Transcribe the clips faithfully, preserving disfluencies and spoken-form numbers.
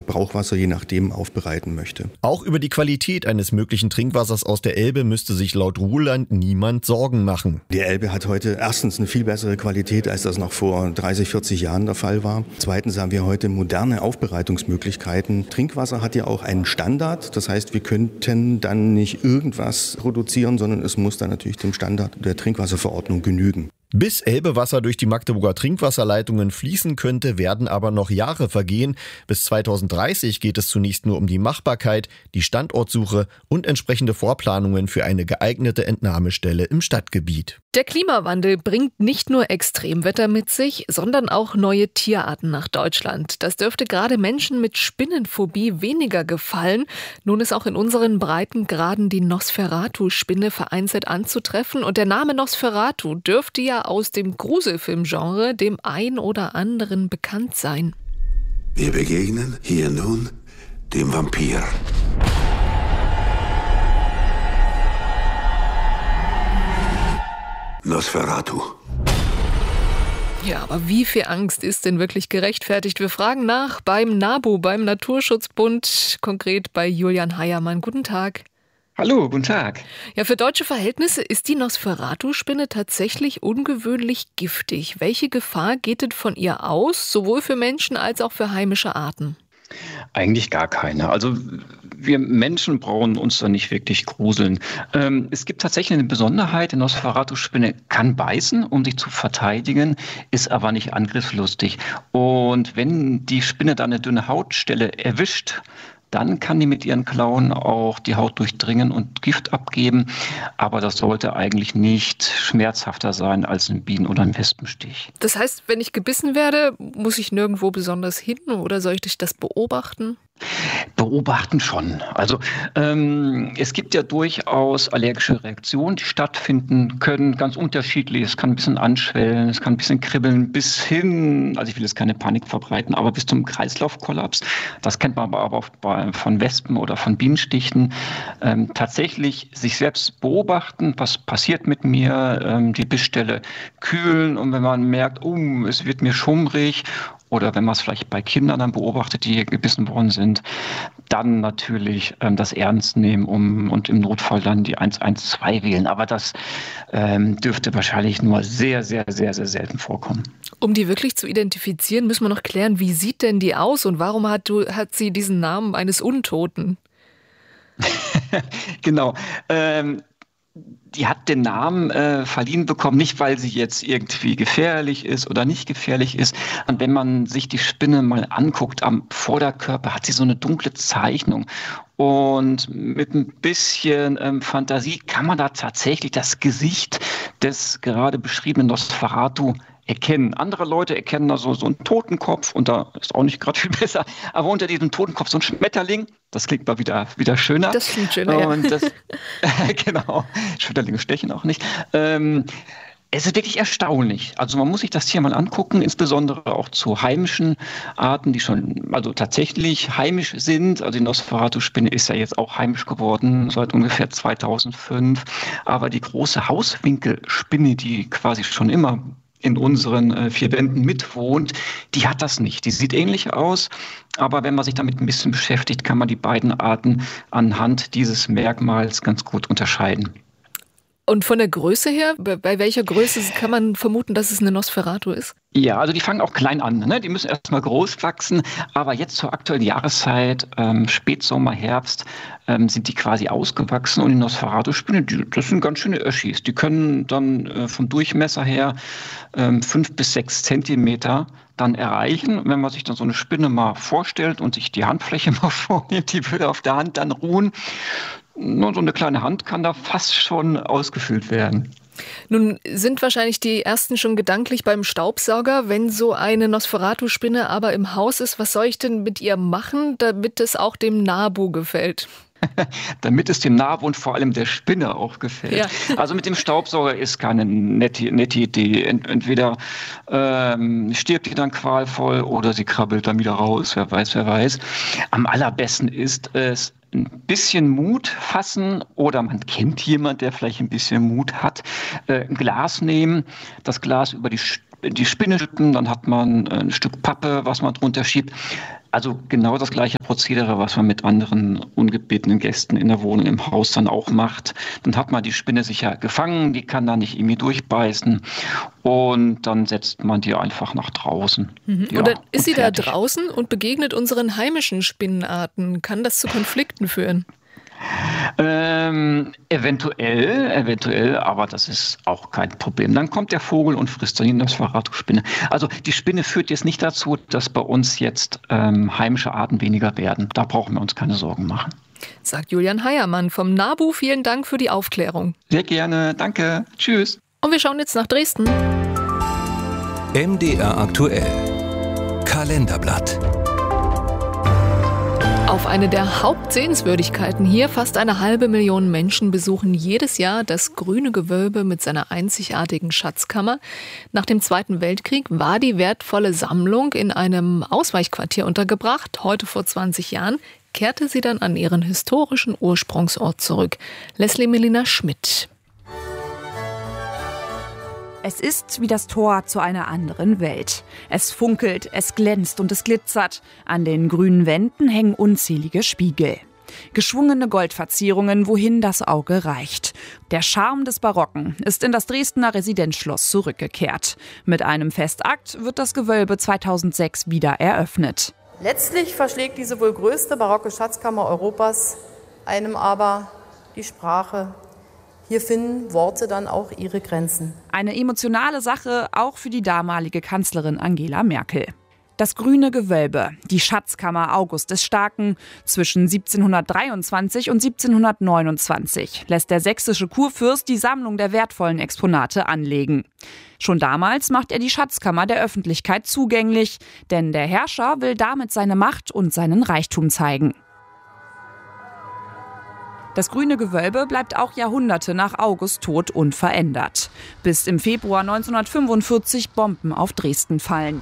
Brauchwasser je nachdem aufbereiten möchte. Auch über die Qualität eines möglichen Trinkwassers aus der Elbe müsste sich laut Ruhland niemand Sorgen machen. Die Elbe hat heute erstens eine viel bessere Qualität, als das noch vor dreißig, vierzig Jahren der Fall war. Zweitens haben wir heute moderne Aufbereitungsmöglichkeiten. Trinkwasser hat ja auch einen Standard. Das heißt, wir könnten dann nicht irgendwas produzieren, sondern es muss dann natürlich dem Standard der Trinkwasserverordnung genügen. Bis Elbewasser durch die Magdeburger Trinkwasserleitungen fließen könnte, werden aber noch Jahre vergehen. Bis zweitausenddreißig geht es zunächst nur um die Machbarkeit, die Standortsuche und entsprechende Vorplanungen für eine geeignete Entnahmestelle im Stadtgebiet. Der Klimawandel bringt nicht nur Extremwetter mit sich, sondern auch neue Tierarten nach Deutschland. Das dürfte gerade Menschen mit Spinnenphobie weniger gefallen. Nun ist auch in unseren Breitengraden die Nosferatu-Spinne vereinzelt anzutreffen. Und der Name Nosferatu dürfte ja aus dem Gruselfilmgenre dem ein oder anderen bekannt sein. Wir begegnen hier nun dem Vampir. Nosferatu. Ja, aber wie viel Angst ist denn wirklich gerechtfertigt? Wir fragen nach beim NABU, beim Naturschutzbund, konkret bei Julian Heiermann. Guten Tag. Hallo, guten Tag. Ja, für deutsche Verhältnisse ist die Nosferatu-Spinne tatsächlich ungewöhnlich giftig. Welche Gefahr geht denn von ihr aus, sowohl für Menschen als auch für heimische Arten? Eigentlich gar keine. Also wir Menschen brauchen uns da nicht wirklich gruseln. Ähm, es gibt tatsächlich eine Besonderheit, die Nosferatu-Spinne kann beißen, um sich zu verteidigen, ist aber nicht angriffslustig. Und wenn die Spinne dann eine dünne Hautstelle erwischt, dann kann die mit ihren Klauen auch die Haut durchdringen und Gift abgeben. Aber das sollte eigentlich nicht schmerzhafter sein als ein Bienen- oder ein Wespenstich. Das heißt, wenn ich gebissen werde, muss ich nirgendwo besonders hin oder soll ich das beobachten? Beobachten schon. Also ähm, es gibt ja durchaus allergische Reaktionen, die stattfinden können, ganz unterschiedlich. Es kann ein bisschen anschwellen, es kann ein bisschen kribbeln, bis hin, also ich will jetzt keine Panik verbreiten, aber bis zum Kreislaufkollaps. Das kennt man aber auch bei, von Wespen oder von Bienenstichen. Ähm, tatsächlich sich selbst beobachten, was passiert mit mir, ähm, die Bissstelle kühlen und wenn man merkt, oh, es wird mir schummrig, oder wenn man es vielleicht bei Kindern dann beobachtet, die gebissen worden sind, dann natürlich ähm, das ernst nehmen um, und im Notfall dann die eins eins zwei wählen. Aber das ähm, dürfte wahrscheinlich nur sehr, sehr, sehr, sehr selten vorkommen. Um die wirklich zu identifizieren, müssen wir noch klären, wie sieht denn die aus und warum hat, du, hat sie diesen Namen eines Untoten? Genau. Ähm, Die hat den Namen äh, verliehen bekommen, nicht weil sie jetzt irgendwie gefährlich ist oder nicht gefährlich ist. Und wenn man sich die Spinne mal anguckt, am Vorderkörper hat sie so eine dunkle Zeichnung. Und mit ein bisschen ähm, Fantasie kann man da tatsächlich das Gesicht des gerade beschriebenen Nosferatu erkennen. Andere Leute erkennen da so, so einen Totenkopf und da ist auch nicht gerade viel besser. Aber unter diesem Totenkopf so ein Schmetterling, das klingt mal wieder, wieder schöner. Das klingt schöner, und ja. Das, genau, Schmetterlinge stechen auch nicht. Ähm, Es ist wirklich erstaunlich. Also man muss sich das Tier mal angucken, insbesondere auch zu heimischen Arten, die schon also tatsächlich heimisch sind. Also die Nosferatu-Spinne ist ja jetzt auch heimisch geworden seit ungefähr zweitausendfünf. Aber die große Hauswinkelspinne, die quasi schon immer in unseren äh, vier Wänden mitwohnt, die hat das nicht. Die sieht ähnlich aus, aber wenn man sich damit ein bisschen beschäftigt, kann man die beiden Arten anhand dieses Merkmals ganz gut unterscheiden. Und von der Größe her, bei welcher Größe kann man vermuten, dass es eine Nosferatu ist? Ja, also die fangen auch klein an, ne? Die müssen erstmal groß wachsen, aber jetzt zur aktuellen Jahreszeit, ähm, Spätsommer, Herbst, ähm, sind die quasi ausgewachsen und die Nosferatu-Spinne, die, das sind ganz schöne Öschis. Die können dann äh, vom Durchmesser her ähm, fünf bis sechs Zentimeter dann erreichen. Wenn man sich dann so eine Spinne mal vorstellt und sich die Handfläche mal vornimmt, die würde auf der Hand dann ruhen. Nur so eine kleine Hand kann da fast schon ausgefüllt werden. Nun sind wahrscheinlich die ersten schon gedanklich beim Staubsauger. Wenn so eine Nosferatu-Spinne aber im Haus ist, was soll ich denn mit ihr machen, damit es auch dem NABU gefällt? Damit es dem NABU und vor allem der Spinne auch gefällt. Ja. Also mit dem Staubsauger ist keine nette, nette Idee. Entweder ähm, stirbt die dann qualvoll oder sie krabbelt dann wieder raus. Wer weiß, wer weiß. Am allerbesten ist es, ein bisschen Mut fassen oder man kennt jemanden, der vielleicht ein bisschen Mut hat, äh, ein Glas nehmen, das Glas über die, die Spinne schütten, dann hat man ein Stück Pappe, was man drunter schiebt. Also genau das gleiche Prozedere, was man mit anderen ungebetenen Gästen in der Wohnung, im Haus dann auch macht. Dann hat man die Spinne sicher gefangen, die kann da nicht irgendwie durchbeißen und dann setzt man die einfach nach draußen. Mhm. Ja, Oder ist sie fertig. da draußen und begegnet unseren heimischen Spinnenarten? Kann das zu Konflikten führen? Ähm, eventuell, eventuell, aber das ist auch kein Problem. Dann kommt der Vogel und frisst dann die Nosferatu-Spinne. Also die Spinne führt jetzt nicht dazu, dass bei uns jetzt ähm, heimische Arten weniger werden. Da brauchen wir uns keine Sorgen machen. Sagt Julian Heiermann vom NABU. Vielen Dank für die Aufklärung. Sehr gerne, danke, tschüss. Und wir schauen jetzt nach Dresden. M D R aktuell. Kalenderblatt. Auf eine der Hauptsehenswürdigkeiten hier. Fast eine halbe Million Menschen besuchen jedes Jahr das Grüne Gewölbe mit seiner einzigartigen Schatzkammer. Nach dem Zweiten Weltkrieg war die wertvolle Sammlung in einem Ausweichquartier untergebracht. Heute vor zwanzig Jahren kehrte sie dann an ihren historischen Ursprungsort zurück. Leslie Melina Schmidt. Es ist wie das Tor zu einer anderen Welt. Es funkelt, es glänzt und es glitzert. An den grünen Wänden hängen unzählige Spiegel. Geschwungene Goldverzierungen, wohin das Auge reicht. Der Charme des Barocken ist in das Dresdner Residenzschloss zurückgekehrt. Mit einem Festakt wird das Gewölbe zweitausendsechs wieder eröffnet. Letztlich verschlägt diese wohl größte barocke Schatzkammer Europas einem aber die Sprache. Hier finden Worte dann auch ihre Grenzen. Eine emotionale Sache auch für die damalige Kanzlerin Angela Merkel. Das Grüne Gewölbe, die Schatzkammer August des Starken. Zwischen siebzehnhundertdreiundzwanzig und siebzehnhundertneunundzwanzig lässt der sächsische Kurfürst die Sammlung der wertvollen Exponate anlegen. Schon damals macht er die Schatzkammer der Öffentlichkeit zugänglich, denn der Herrscher will damit seine Macht und seinen Reichtum zeigen. Das Grüne Gewölbe bleibt auch Jahrhunderte nach Augusts Tod unverändert. Bis im Februar neunzehnhundertfünfundvierzig Bomben auf Dresden fallen.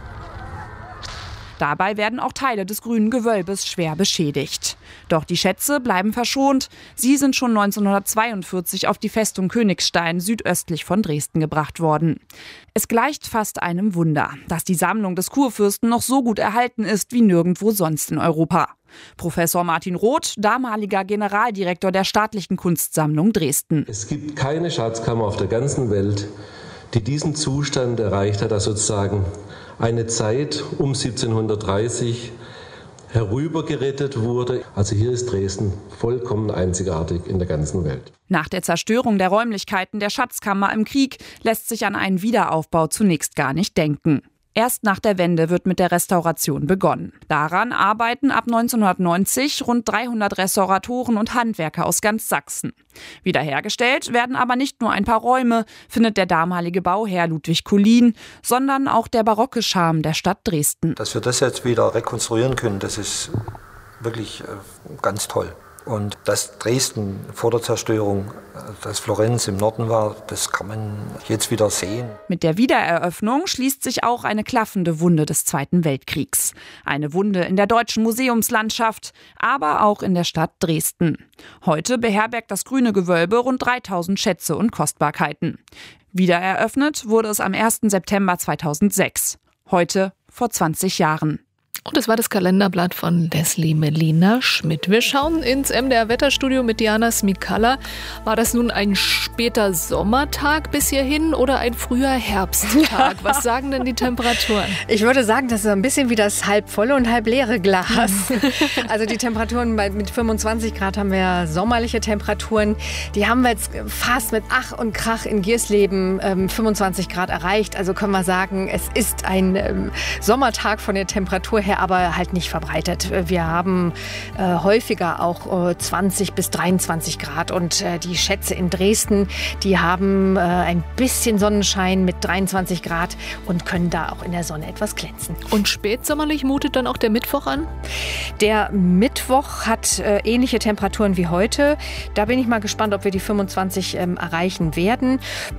Dabei werden auch Teile des Grünen Gewölbes schwer beschädigt. Doch die Schätze bleiben verschont. Sie sind schon neunzehnhundertzweiundvierzig auf die Festung Königstein südöstlich von Dresden gebracht worden. Es gleicht fast einem Wunder, dass die Sammlung des Kurfürsten noch so gut erhalten ist wie nirgendwo sonst in Europa. Professor Martin Roth, damaliger Generaldirektor der Staatlichen Kunstsammlung Dresden. Es gibt keine Schatzkammer auf der ganzen Welt, die diesen Zustand erreicht hat, dass sozusagen eine Zeit um siebzehnhundertdreißig herübergerettet wurde. Also hier ist Dresden vollkommen einzigartig in der ganzen Welt. Nach der Zerstörung der Räumlichkeiten der Schatzkammer im Krieg lässt sich an einen Wiederaufbau zunächst gar nicht denken. Erst nach der Wende wird mit der Restauration begonnen. Daran arbeiten ab neunzehnhundertneunzig rund dreihundert Restauratoren und Handwerker aus ganz Sachsen. Wiederhergestellt werden aber nicht nur ein paar Räume, findet der damalige Bauherr Ludwig Kullin, sondern auch der barocke Charme der Stadt Dresden. Dass wir das jetzt wieder rekonstruieren können, das ist wirklich ganz toll. Und dass Dresden vor der Zerstörung, dass Florenz im Norden war, das kann man jetzt wieder sehen. Mit der Wiedereröffnung schließt sich auch eine klaffende Wunde des Zweiten Weltkriegs. Eine Wunde in der deutschen Museumslandschaft, aber auch in der Stadt Dresden. Heute beherbergt das Grüne Gewölbe rund dreitausend Schätze und Kostbarkeiten. Wiedereröffnet wurde es am ersten September zweitausendsechs. Heute vor zwanzig Jahren. Und das war das Kalenderblatt von Leslie Melina Schmidt. Wir schauen ins M D R-Wetterstudio mit Diana Smikalla. War das nun ein später Sommertag bis hierhin oder ein früher Herbsttag? Was sagen denn die Temperaturen? Ich würde sagen, das ist ein bisschen wie das halb volle und halb leere Glas. Also die Temperaturen bei, mit fünfundzwanzig Grad haben wir sommerliche Temperaturen. Die haben wir jetzt fast mit Ach und Krach in Giersleben ähm, fünfundzwanzig Grad erreicht. Also können wir sagen, es ist ein ähm, Sommertag von der Temperatur her, aber halt nicht verbreitet. Wir haben äh, häufiger auch äh, zwanzig bis dreiundzwanzig Grad und äh, die Schätze in Dresden, die haben äh, ein bisschen Sonnenschein mit dreiundzwanzig Grad und können da auch in der Sonne etwas glänzen. Und spätsommerlich mutet dann auch der Mittwoch an? Der Mittwoch hat äh, ähnliche Temperaturen wie heute. Da bin ich mal gespannt, ob wir die fünfundzwanzig ähm, erreichen werden.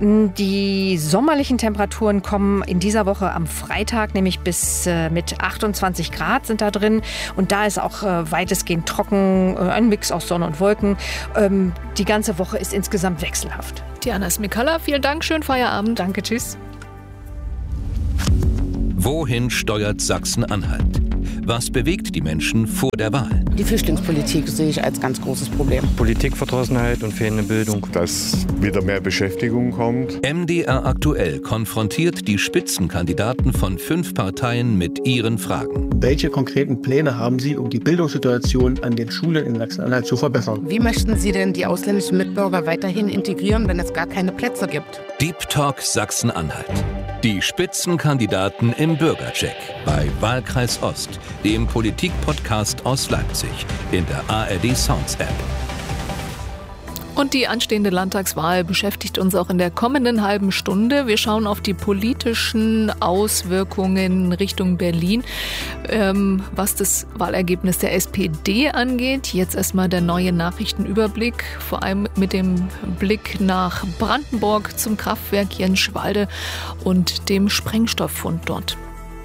Die sommerlichen Temperaturen kommen in dieser Woche am Freitag, nämlich bis äh, mit achtundzwanzig Grad sind da drin und da ist auch äh, weitestgehend trocken, äh, ein Mix aus Sonne und Wolken. Ähm, die ganze Woche ist insgesamt wechselhaft. Diana Smikalla, vielen Dank, schönen Feierabend. Danke, tschüss. Wohin steuert Sachsen-Anhalt? Was bewegt die Menschen vor der Wahl? Die Flüchtlingspolitik sehe ich als ganz großes Problem. Politikverdrossenheit und fehlende Bildung. Dass wieder mehr Beschäftigung kommt. M D R aktuell konfrontiert die Spitzenkandidaten von fünf Parteien mit ihren Fragen. Welche konkreten Pläne haben Sie, um die Bildungssituation an den Schulen in Sachsen-Anhalt zu verbessern? Wie möchten Sie denn die ausländischen Mitbürger weiterhin integrieren, wenn es gar keine Plätze gibt? Deep Talk Sachsen-Anhalt. Die Spitzenkandidaten im Bürgercheck bei Wahlkreis Ost, dem Politik-Podcast aus Leipzig, in der A R D Sounds App. Und die anstehende Landtagswahl beschäftigt uns auch in der kommenden halben Stunde. Wir schauen auf die politischen Auswirkungen Richtung Berlin, ähm, was das Wahlergebnis der S P D angeht. Jetzt erstmal der neue Nachrichtenüberblick, vor allem mit dem Blick nach Brandenburg zum Kraftwerk Jenschwalde und dem Sprengstofffund dort.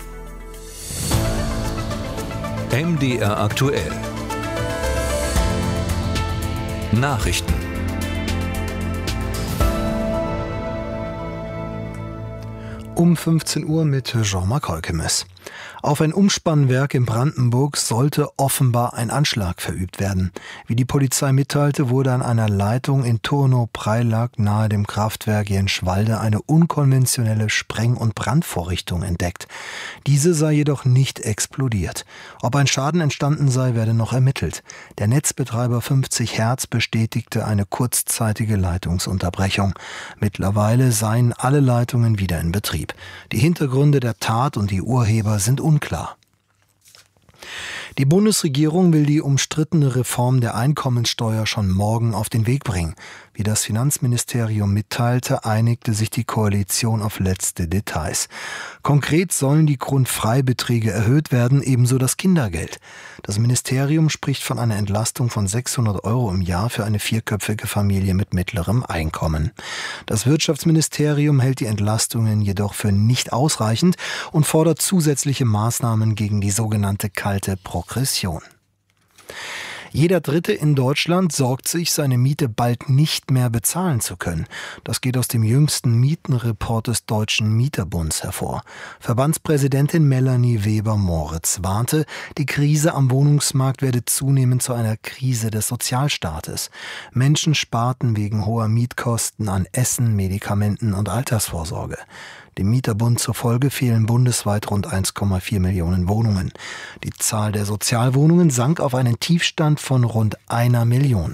M D R aktuell. Nachrichten. Um fünfzehn Uhr mit Jean-Marc Holkemes. Auf ein Umspannwerk in Brandenburg sollte offenbar ein Anschlag verübt werden. Wie die Polizei mitteilte, wurde an einer Leitung in Turnow-Preilack nahe dem Kraftwerk Jenschwalde eine unkonventionelle Spreng- und Brandvorrichtung entdeckt. Diese sei jedoch nicht explodiert. Ob ein Schaden entstanden sei, werde noch ermittelt. Der Netzbetreiber fünfzig Hertz bestätigte eine kurzzeitige Leitungsunterbrechung. Mittlerweile seien alle Leitungen wieder in Betrieb. Die Hintergründe der Tat und die Urheber sind unklar. Die Bundesregierung will die umstrittene Reform der Einkommensteuer schon morgen auf den Weg bringen. Wie das Finanzministerium mitteilte, einigte sich die Koalition auf letzte Details. Konkret sollen die Grundfreibeträge erhöht werden, ebenso das Kindergeld. Das Ministerium spricht von einer Entlastung von sechshundert Euro im Jahr für eine vierköpfige Familie mit mittlerem Einkommen. Das Wirtschaftsministerium hält die Entlastungen jedoch für nicht ausreichend und fordert zusätzliche Maßnahmen gegen die sogenannte kalte Progression. Jeder Dritte in Deutschland sorgt sich, seine Miete bald nicht mehr bezahlen zu können. Das geht aus dem jüngsten Mietenreport des Deutschen Mieterbunds hervor. Verbandspräsidentin Melanie Weber-Moritz warnte, die Krise am Wohnungsmarkt werde zunehmend zu einer Krise des Sozialstaates. Menschen sparten wegen hoher Mietkosten an Essen, Medikamenten und Altersvorsorge. Dem Mieterbund zufolge fehlen bundesweit rund eins Komma vier Millionen Wohnungen. Die Zahl der Sozialwohnungen sank auf einen Tiefstand von rund einer Million.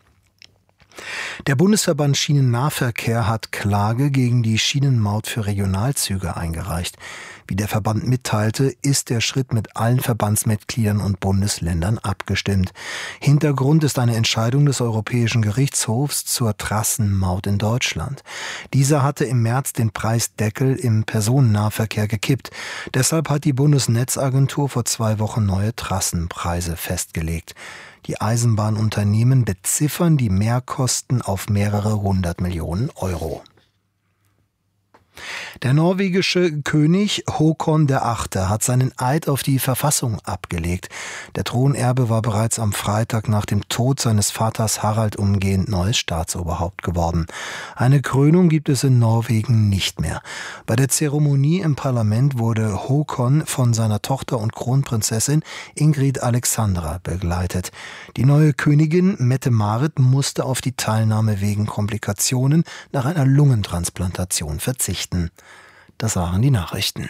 Der Bundesverband Schienennahverkehr hat Klage gegen die Schienenmaut für Regionalzüge eingereicht. Wie der Verband mitteilte, ist der Schritt mit allen Verbandsmitgliedern und Bundesländern abgestimmt. Hintergrund ist eine Entscheidung des Europäischen Gerichtshofs zur Trassenmaut in Deutschland. Dieser hatte im März den Preisdeckel im Personennahverkehr gekippt. Deshalb hat die Bundesnetzagentur vor zwei Wochen neue Trassenpreise festgelegt. Die Eisenbahnunternehmen beziffern die Mehrkosten auf mehrere hundert Millionen Euro. Der norwegische König Håkon der Achte hat seinen Eid auf die Verfassung abgelegt. Der Thronerbe war bereits am Freitag nach dem Tod seines Vaters Harald umgehend neues Staatsoberhaupt geworden. Eine Krönung gibt es in Norwegen nicht mehr. Bei der Zeremonie im Parlament wurde Håkon von seiner Tochter und Kronprinzessin Ingrid Alexandra begleitet. Die neue Königin Mette-Marit musste auf die Teilnahme wegen Komplikationen nach einer Lungentransplantation verzichten. Das waren die Nachrichten.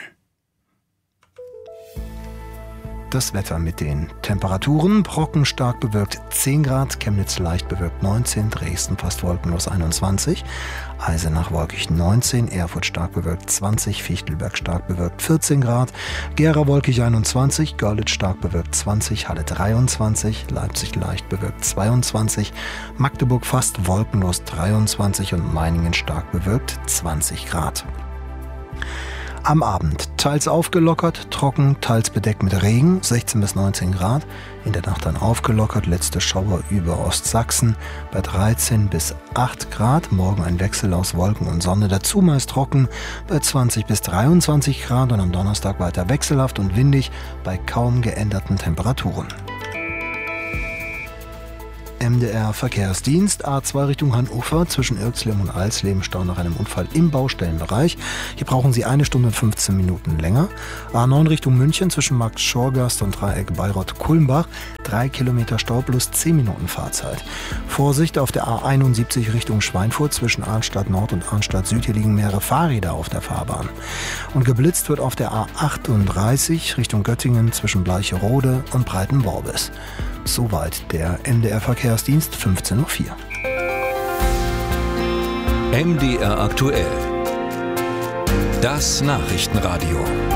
Das Wetter mit den Temperaturen: Brocken stark bewölkt zehn Grad, Chemnitz leicht bewölkt neunzehn, Dresden fast wolkenlos einundzwanzig, Eisenach wolkig neunzehn, Erfurt stark bewölkt zwanzig, Fichtelberg stark bewölkt vierzehn Grad, Gera wolkig einundzwanzig, Görlitz stark bewölkt zwanzig, Halle dreiundzwanzig, Leipzig leicht bewölkt zweiundzwanzig, Magdeburg fast wolkenlos dreiundzwanzig und Meiningen stark bewölkt zwanzig Grad. Am Abend teils aufgelockert, trocken, teils bedeckt mit Regen, sechzehn bis neunzehn Grad. In der Nacht dann aufgelockert, letzte Schauer über Ostsachsen bei dreizehn bis acht Grad. Morgen ein Wechsel aus Wolken und Sonne, dazu meist trocken bei zwanzig bis dreiundzwanzig Grad und am Donnerstag weiter wechselhaft und windig bei kaum geänderten Temperaturen. M D R Verkehrsdienst. A zwei Richtung Hannover zwischen Irxleben und Alsleben Stau nach einem Unfall im Baustellenbereich. Hier brauchen Sie eine Stunde und fünfzehn Minuten länger. A neun Richtung München zwischen Markt Schorgast und Dreieck Bayreuth-Kulmbach. Drei Kilometer Stau plus zehn Minuten Fahrzeit. Vorsicht auf der A einundsiebzig Richtung Schweinfurt zwischen Arnstadt Nord und Arnstadt Süd. Hier liegen mehrere Fahrräder auf der Fahrbahn. Und geblitzt wird auf der A achtunddreißig Richtung Göttingen zwischen Bleicherode und Breitenworbis. Soweit der M D R Verkehrsdienst, fünfzehn Uhr vier. M D R aktuell. Das Nachrichtenradio.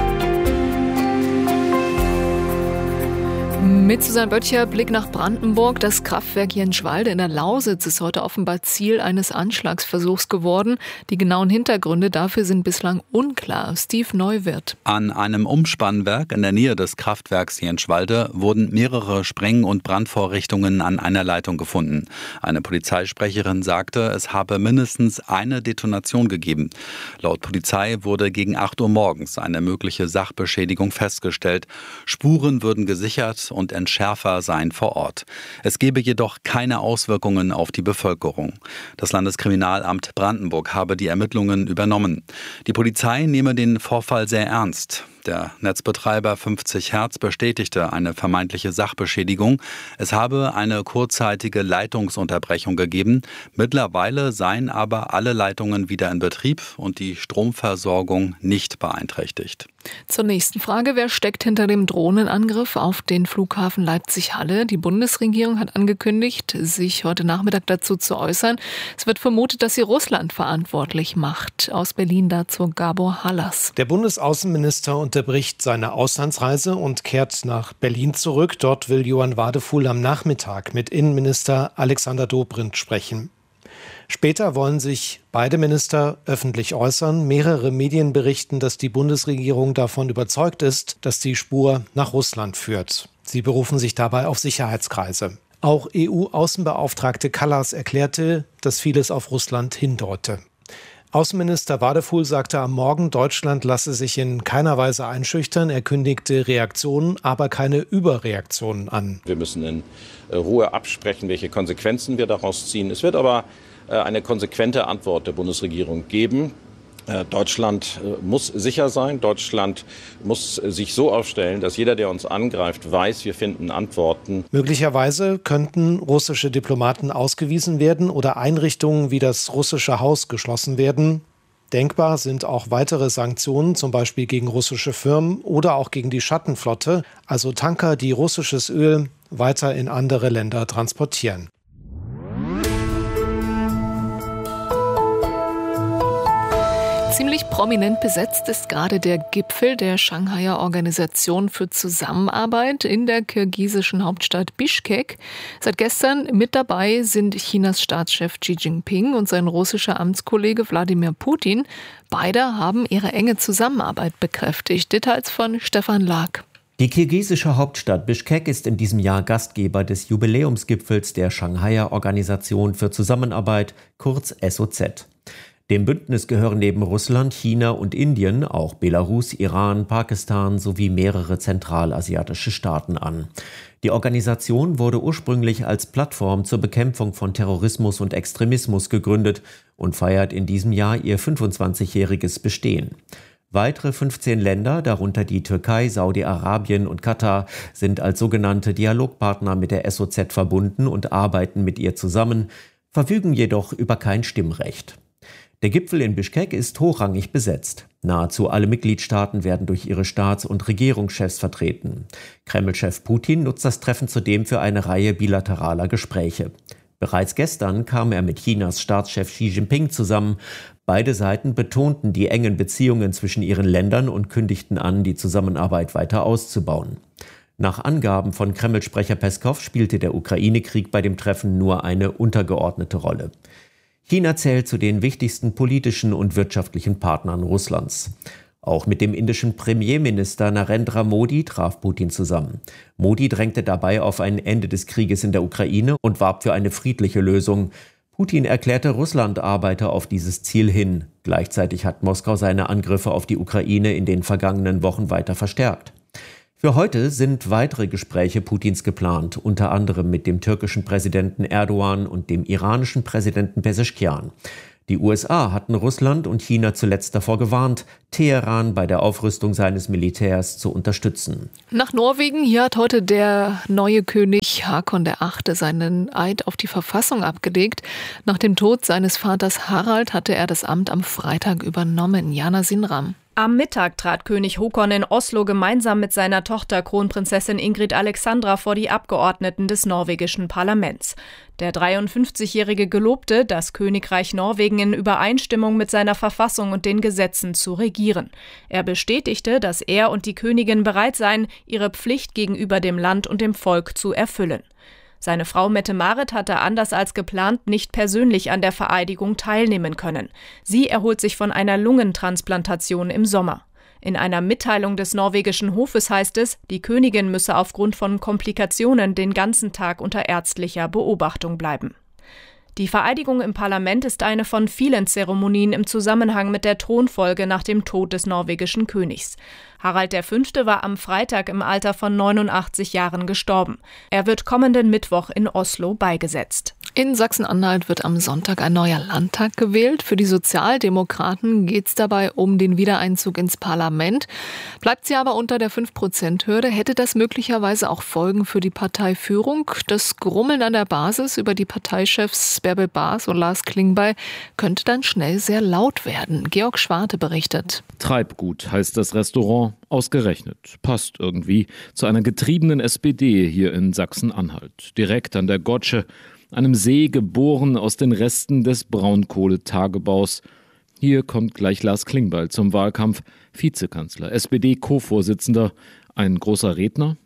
Mit Susanne Böttcher, Blick nach Brandenburg. Das Kraftwerk Jenschwalde in der Lausitz ist heute offenbar Ziel eines Anschlagsversuchs geworden. Die genauen Hintergründe dafür sind bislang unklar. Steve Neuwirth. An einem Umspannwerk in der Nähe des Kraftwerks Jenschwalde wurden mehrere Spreng- und Brandvorrichtungen an einer Leitung gefunden. Eine Polizeisprecherin sagte, es habe mindestens eine Detonation gegeben. Laut Polizei wurde gegen acht Uhr morgens eine mögliche Sachbeschädigung festgestellt. Spuren würden gesichert und Entschärfer seien vor Ort. Es gebe jedoch keine Auswirkungen auf die Bevölkerung. Das Landeskriminalamt Brandenburg habe die Ermittlungen übernommen. Die Polizei nehme den Vorfall sehr ernst. Der Netzbetreiber fünfzig Hertz bestätigte eine vermeintliche Sachbeschädigung. Es habe eine kurzzeitige Leitungsunterbrechung gegeben. Mittlerweile seien aber alle Leitungen wieder in Betrieb und die Stromversorgung nicht beeinträchtigt. Zur nächsten Frage. Wer steckt hinter dem Drohnenangriff auf den Flughafen Leipzig-Halle? Die Bundesregierung hat angekündigt, sich heute Nachmittag dazu zu äußern. Es wird vermutet, dass sie Russland verantwortlich macht. Aus Berlin dazu Gabor Hallas. Der Bundesaußenminister unterbricht seine Auslandsreise und kehrt nach Berlin zurück. Dort will Johann Wadefuhl am Nachmittag mit Innenminister Alexander Dobrindt sprechen. Später wollen sich beide Minister öffentlich äußern. Mehrere Medien berichten, dass die Bundesregierung davon überzeugt ist, dass die Spur nach Russland führt. Sie berufen sich dabei auf Sicherheitskreise. Auch E U-Außenbeauftragte Kallas erklärte, dass vieles auf Russland hindeute. Außenminister Wadefuhl sagte am Morgen, Deutschland lasse sich in keiner Weise einschüchtern. Er kündigte Reaktionen, aber keine Überreaktionen an. Wir müssen in Ruhe absprechen, welche Konsequenzen wir daraus ziehen. Es wird aber eine konsequente Antwort der Bundesregierung geben. Deutschland muss sicher sein. Deutschland muss sich so aufstellen, dass jeder, der uns angreift, weiß, wir finden Antworten. Möglicherweise könnten russische Diplomaten ausgewiesen werden oder Einrichtungen wie das russische Haus geschlossen werden. Denkbar sind auch weitere Sanktionen, zum Beispiel gegen russische Firmen oder auch gegen die Schattenflotte, also Tanker, die russisches Öl weiter in andere Länder transportieren. Ziemlich prominent besetzt ist gerade der Gipfel der Shanghaier Organisation für Zusammenarbeit in der kirgisischen Hauptstadt Bischkek. Seit gestern mit dabei sind Chinas Staatschef Xi Jinping und sein russischer Amtskollege Wladimir Putin. Beide haben ihre enge Zusammenarbeit bekräftigt. Details von Stefan Lag. Die kirgisische Hauptstadt Bischkek ist in diesem Jahr Gastgeber des Jubiläumsgipfels der Shanghaier Organisation für Zusammenarbeit, kurz S O Z. Dem Bündnis gehören neben Russland, China und Indien auch Belarus, Iran, Pakistan sowie mehrere zentralasiatische Staaten an. Die Organisation wurde ursprünglich als Plattform zur Bekämpfung von Terrorismus und Extremismus gegründet und feiert in diesem Jahr ihr fünfundzwanzigjähriges Bestehen. Weitere fünfzehn Länder, darunter die Türkei, Saudi-Arabien und Katar, sind als sogenannte Dialogpartner mit der S O Z verbunden und arbeiten mit ihr zusammen, verfügen jedoch über kein Stimmrecht. Der Gipfel in Bischkek ist hochrangig besetzt. Nahezu alle Mitgliedstaaten werden durch ihre Staats- und Regierungschefs vertreten. Kreml-Chef Putin nutzt das Treffen zudem für eine Reihe bilateraler Gespräche. Bereits gestern kam er mit Chinas Staatschef Xi Jinping zusammen. Beide Seiten betonten die engen Beziehungen zwischen ihren Ländern und kündigten an, die Zusammenarbeit weiter auszubauen. Nach Angaben von Kreml-Sprecher Peskow spielte der Ukraine-Krieg bei dem Treffen nur eine untergeordnete Rolle. China zählt zu den wichtigsten politischen und wirtschaftlichen Partnern Russlands. Auch mit dem indischen Premierminister Narendra Modi traf Putin zusammen. Modi drängte dabei auf ein Ende des Krieges in der Ukraine und warb für eine friedliche Lösung. Putin erklärte, Russland arbeite auf dieses Ziel hin. Gleichzeitig hat Moskau seine Angriffe auf die Ukraine in den vergangenen Wochen weiter verstärkt. Für heute sind weitere Gespräche Putins geplant, unter anderem mit dem türkischen Präsidenten Erdogan und dem iranischen Präsidenten Pezeschkian. Die U S A hatten Russland und China zuletzt davor gewarnt, Teheran bei der Aufrüstung seines Militärs zu unterstützen. Nach Norwegen, hier hat heute der neue König Hakon der Achte seinen Eid auf die Verfassung abgelegt. Nach dem Tod seines Vaters Harald hatte er das Amt am Freitag übernommen. Jana Sinram. Am Mittag trat König Håkon in Oslo gemeinsam mit seiner Tochter Kronprinzessin Ingrid Alexandra vor die Abgeordneten des norwegischen Parlaments. Der dreiundfünfzigjährige gelobte, das Königreich Norwegen in Übereinstimmung mit seiner Verfassung und den Gesetzen zu regieren. Er bestätigte, dass er und die Königin bereit seien, ihre Pflicht gegenüber dem Land und dem Volk zu erfüllen. Seine Frau Mette-Marit hatte anders als geplant nicht persönlich an der Vereidigung teilnehmen können. Sie erholt sich von einer Lungentransplantation im Sommer. In einer Mitteilung des norwegischen Hofes heißt es, die Königin müsse aufgrund von Komplikationen den ganzen Tag unter ärztlicher Beobachtung bleiben. Die Vereidigung im Parlament ist eine von vielen Zeremonien im Zusammenhang mit der Thronfolge nach dem Tod des norwegischen Königs. Harald der Fünfte war am Freitag im Alter von neunundachtzig Jahren gestorben. Er wird kommenden Mittwoch in Oslo beigesetzt. In Sachsen-Anhalt wird am Sonntag ein neuer Landtag gewählt. Für die Sozialdemokraten geht es dabei um den Wiedereinzug ins Parlament. Bleibt sie aber unter der fünf Prozent Hürde, hätte das möglicherweise auch Folgen für die Parteiführung. Das Grummeln an der Basis über die Parteichefs Bärbel Baas und Lars Klingbeil könnte dann schnell sehr laut werden. Georg Schwarte berichtet. Treibgut heißt das Restaurant, ausgerechnet. Passt irgendwie zu einer getriebenen S P D hier in Sachsen-Anhalt. Direkt an der Gotsche, einem See geboren aus den Resten des Braunkohletagebaus. Hier kommt gleich Lars Klingbeil zum Wahlkampf. Vizekanzler, S P D-Co-Vorsitzender, ein großer Redner?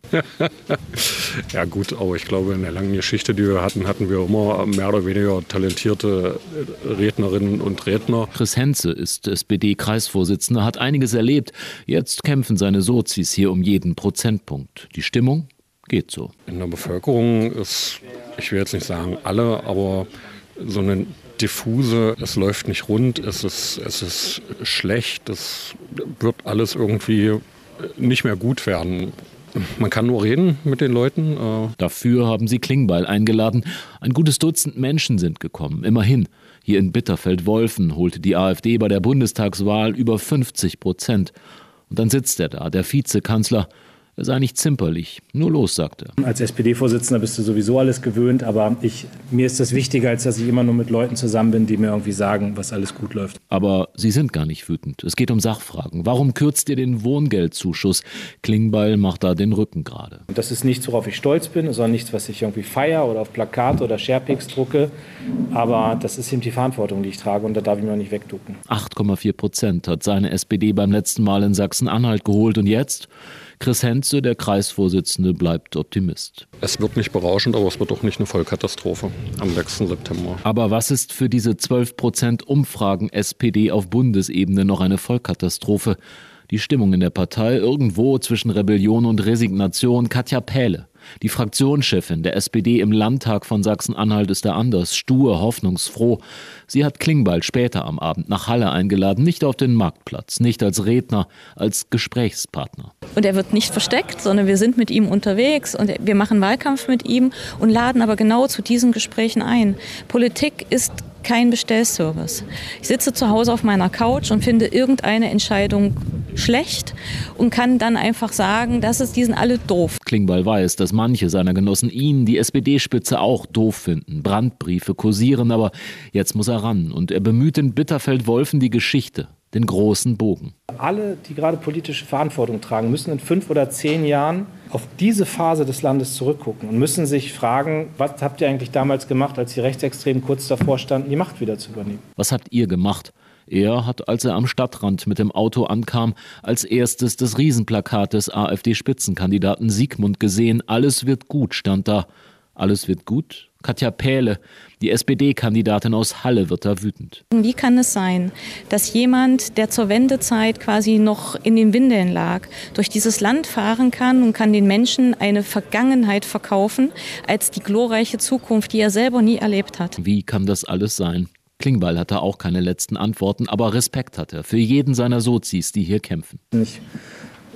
Ja gut, aber ich glaube, in der langen Geschichte, die wir hatten, hatten wir immer mehr oder weniger talentierte Rednerinnen und Redner. Chris Henze ist S P D-Kreisvorsitzender, hat einiges erlebt. Jetzt kämpfen seine Sozis hier um jeden Prozentpunkt. Die Stimmung geht so. In der Bevölkerung ist, ich will jetzt nicht sagen alle, aber so eine diffuse, es läuft nicht rund, es ist, es ist schlecht, es wird alles irgendwie nicht mehr gut werden. Man kann nur reden mit den Leuten. Dafür haben sie Klingbeil eingeladen. Ein gutes Dutzend Menschen sind gekommen, immerhin. Hier in Bitterfeld-Wolfen holte die AfD bei der Bundestagswahl über fünfzig Prozent. Und dann sitzt er da, der Vizekanzler. Er sei nicht zimperlich, nur los, sagt er. Als S P D-Vorsitzender bist du sowieso alles gewöhnt, aber ich, mir ist das wichtiger, als dass ich immer nur mit Leuten zusammen bin, die mir irgendwie sagen, was alles gut läuft. Aber Sie sind gar nicht wütend. Es geht um Sachfragen. Warum kürzt ihr den Wohngeldzuschuss? Klingbeil macht da den Rücken gerade. Das ist nichts, worauf ich stolz bin, das ist auch nichts, was ich irgendwie feiere oder auf Plakate oder Sharepics drucke. Aber das ist eben die Verantwortung, die ich trage, und da darf ich mir auch nicht wegducken. acht Komma vier Prozent hat seine S P D beim letzten Mal in Sachsen-Anhalt geholt. Und jetzt? Chris Henze, der Kreisvorsitzende, bleibt Optimist. Es wird nicht berauschend, aber es wird auch nicht eine Vollkatastrophe am sechsten September. Aber was ist für diese zwölf Prozent Umfragen S P D auf Bundesebene noch eine Vollkatastrophe? Die Stimmung in der Partei irgendwo zwischen Rebellion und Resignation. Katja Pähle, die Fraktionschefin der S P D im Landtag von Sachsen-Anhalt, ist da anders, stur, hoffnungsfroh. Sie hat Klingbeil später am Abend nach Halle eingeladen, nicht auf den Marktplatz, nicht als Redner, als Gesprächspartner. Und er wird nicht versteckt, sondern wir sind mit ihm unterwegs und wir machen Wahlkampf mit ihm und laden aber genau zu diesen Gesprächen ein. Politik ist kein Bestellservice. Ich sitze zu Hause auf meiner Couch und finde irgendeine Entscheidung schlecht und kann dann einfach sagen, das ist, die sind alle doof. Klingbeil weiß, dass manche seiner Genossen ihn, die S P D-Spitze, auch doof finden. Brandbriefe kursieren, aber jetzt muss er ran. Und er bemüht in Bitterfeld-Wolfen die Geschichte, den großen Bogen. Alle, die gerade politische Verantwortung tragen, müssen in fünf oder zehn Jahren auf diese Phase des Landes zurückgucken und müssen sich fragen, was habt ihr eigentlich damals gemacht, als die Rechtsextremen kurz davor standen, die Macht wieder zu übernehmen? Was habt ihr gemacht? Er hat, als er am Stadtrand mit dem Auto ankam, als erstes das Riesenplakat des AfD-Spitzenkandidaten Siegmund gesehen. Alles wird gut, stand da. Alles wird gut? Katja Pähle, die S P D-Kandidatin aus Halle, wird da wütend. Wie kann es sein, dass jemand, der zur Wendezeit quasi noch in den Windeln lag, durch dieses Land fahren kann und kann den Menschen eine Vergangenheit verkaufen als die glorreiche Zukunft, die er selber nie erlebt hat? Wie kann das alles sein? Klingbeil hatte auch keine letzten Antworten, aber Respekt hat er für jeden seiner Sozis, die hier kämpfen. Ich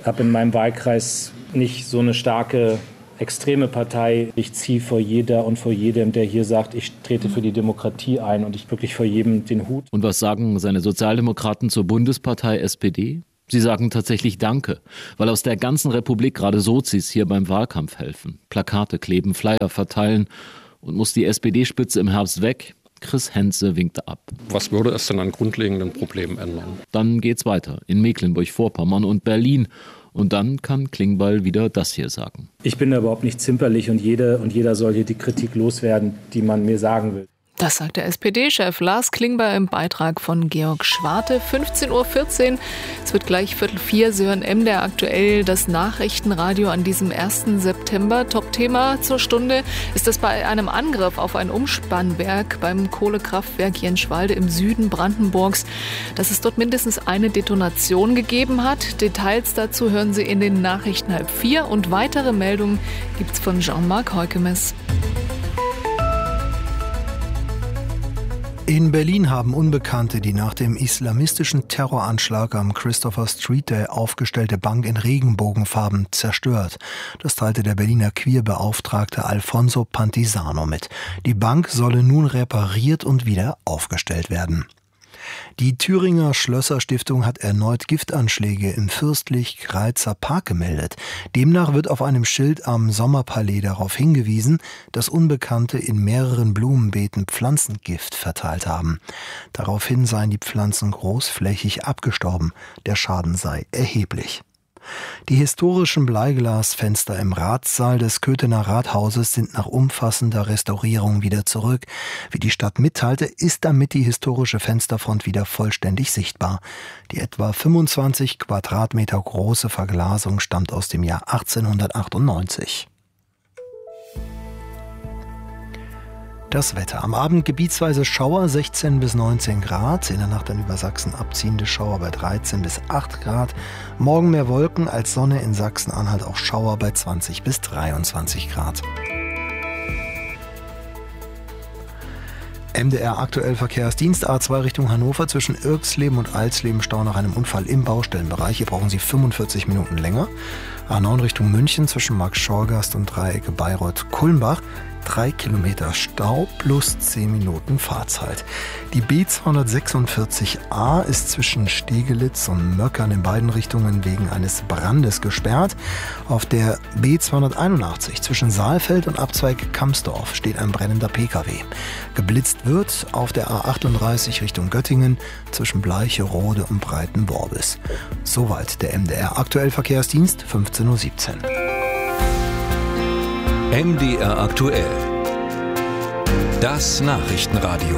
habe in meinem Wahlkreis nicht so eine starke extreme Partei. Ich ziehe vor jeder und vor jedem, der hier sagt, ich trete für die Demokratie ein und ich wirklich vor jedem den Hut. Und was sagen seine Sozialdemokraten zur Bundespartei S P D? Sie sagen tatsächlich Danke, weil aus der ganzen Republik gerade Sozis hier beim Wahlkampf helfen. Plakate kleben, Flyer verteilen. Und muss die S P D-Spitze im Herbst weg? Chris Henze winkte ab. Was würde es denn an grundlegenden Problemen ändern? Dann geht's weiter in Mecklenburg-Vorpommern und Berlin. Und dann kann Klingbeil wieder das hier sagen. Ich bin da überhaupt nicht zimperlich und jede und jeder soll hier die Kritik loswerden, die man mir sagen will. Das sagt der S P D-Chef Lars Klingbeil im Beitrag von Georg Schwarte. fünfzehn Uhr vierzehn. Es wird gleich Viertel vier. Sie hören M D R aktuell, das Nachrichtenradio an diesem ersten September. Top-Thema zur Stunde ist, dass bei einem Angriff auf ein Umspannwerk beim Kohlekraftwerk Jenschwalde im Süden Brandenburgs, dass es dort mindestens eine Detonation gegeben hat. Details dazu hören Sie in den Nachrichten halb vier. Und weitere Meldungen gibt es von Jean-Marc Heukemes. In Berlin haben Unbekannte die nach dem islamistischen Terroranschlag am Christopher Street Day aufgestellte Bank in Regenbogenfarben zerstört. Das teilte der Berliner Queer-Beauftragte Alfonso Pantisano mit. Die Bank solle nun repariert und wieder aufgestellt werden. Die Thüringer Schlösser-Stiftung hat erneut Giftanschläge im Fürstlich-Greizer Park gemeldet. Demnach wird auf einem Schild am Sommerpalais darauf hingewiesen, dass Unbekannte in mehreren Blumenbeeten Pflanzengift verteilt haben. Daraufhin seien die Pflanzen großflächig abgestorben. Der Schaden sei erheblich. Die historischen Bleiglasfenster im Ratssaal des Köthener Rathauses sind nach umfassender Restaurierung wieder zurück. Wie die Stadt mitteilte, ist damit die historische Fensterfront wieder vollständig sichtbar. Die etwa fünfundzwanzig Quadratmeter große Verglasung stammt aus dem Jahr achtzehnhundertachtundneunzig. Das Wetter. Am Abend gebietsweise Schauer, sechzehn bis neunzehn Grad. In der Nacht dann über Sachsen abziehende Schauer bei dreizehn bis acht Grad. Morgen mehr Wolken als Sonne, in Sachsen-Anhalt auch Schauer bei zwanzig bis dreiundzwanzig Grad. M D R aktuell Verkehrsdienst A zwei Richtung Hannover zwischen Irksleben und Alsleben Stau nach einem Unfall im Baustellenbereich. Hier brauchen Sie fünfundvierzig Minuten länger. A neun Richtung München zwischen Markt-Schorgast und Dreiecke Bayreuth-Kulmbach. Drei Kilometer Stau plus zehn Minuten Fahrzeit. Die B zweihundertsechsundvierzig A ist zwischen Stegelitz und Möckern in beiden Richtungen wegen eines Brandes gesperrt. Auf der B zweihunderteinundachtzig zwischen Saalfeld und Abzweig Kamsdorf steht ein brennender Pkw. Geblitzt wird auf der A achtunddreißig Richtung Göttingen zwischen Bleicherode und Breitenworbis. Soweit der M D R aktuell Verkehrsdienst, fünfzehn Uhr siebzehn. M D R aktuell. Das Nachrichtenradio.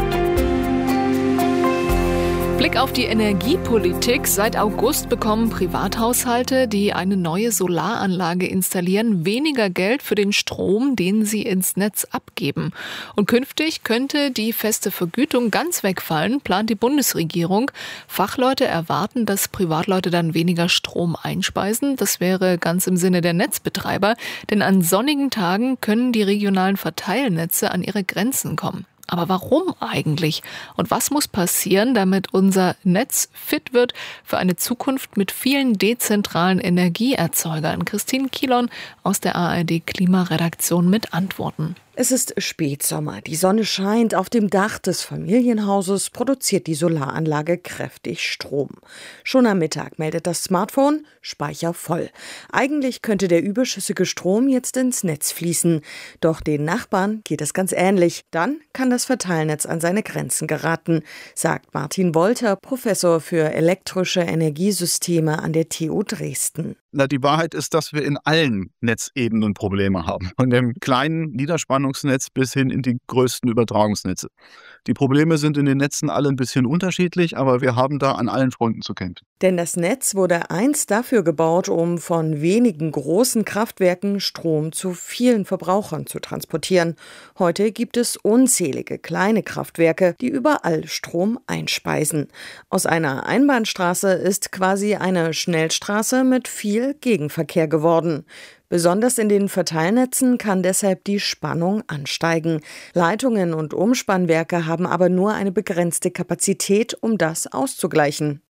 Blick auf die Energiepolitik. Seit August bekommen Privathaushalte, die eine neue Solaranlage installieren, weniger Geld für den Strom, den sie ins Netz abgeben. Und künftig könnte die feste Vergütung ganz wegfallen, plant die Bundesregierung. Fachleute erwarten, dass Privatleute dann weniger Strom einspeisen. Das wäre ganz im Sinne der Netzbetreiber, denn an sonnigen Tagen können die regionalen Verteilnetze an ihre Grenzen kommen. Aber warum eigentlich? Und was muss passieren, damit unser Netz fit wird für eine Zukunft mit vielen dezentralen Energieerzeugern? Christine Kielon aus der A R D-Klimaredaktion mit Antworten. Es ist Spätsommer, die Sonne scheint, auf dem Dach des Familienhauses produziert die Solaranlage kräftig Strom. Schon am Mittag meldet das Smartphone, Speicher voll. Eigentlich könnte der überschüssige Strom jetzt ins Netz fließen. Doch den Nachbarn geht es ganz ähnlich. Dann kann das Verteilnetz an seine Grenzen geraten, sagt Martin Wolter, Professor für elektrische Energiesysteme an der T U Dresden. Na, die Wahrheit ist, dass wir in allen Netzebenen Probleme haben. Von dem kleinen Niederspannungsnetz bis hin in die größten Übertragungsnetze. Die Probleme sind in den Netzen alle ein bisschen unterschiedlich, aber wir haben da an allen Fronten zu kämpfen. Denn das Netz wurde einst dafür gebaut, um von wenigen großen Kraftwerken Strom zu vielen Verbrauchern zu transportieren. Heute gibt es unzählige kleine Kraftwerke, die überall Strom einspeisen. Aus einer Einbahnstraße ist quasi eine Schnellstraße mit viel Gegenverkehr geworden. Besonders in den Verteilnetzen kann deshalb die Spannung ansteigen. Leitungen und Umspannwerke haben aber nur eine begrenzte Kapazität, um das auszugleichen.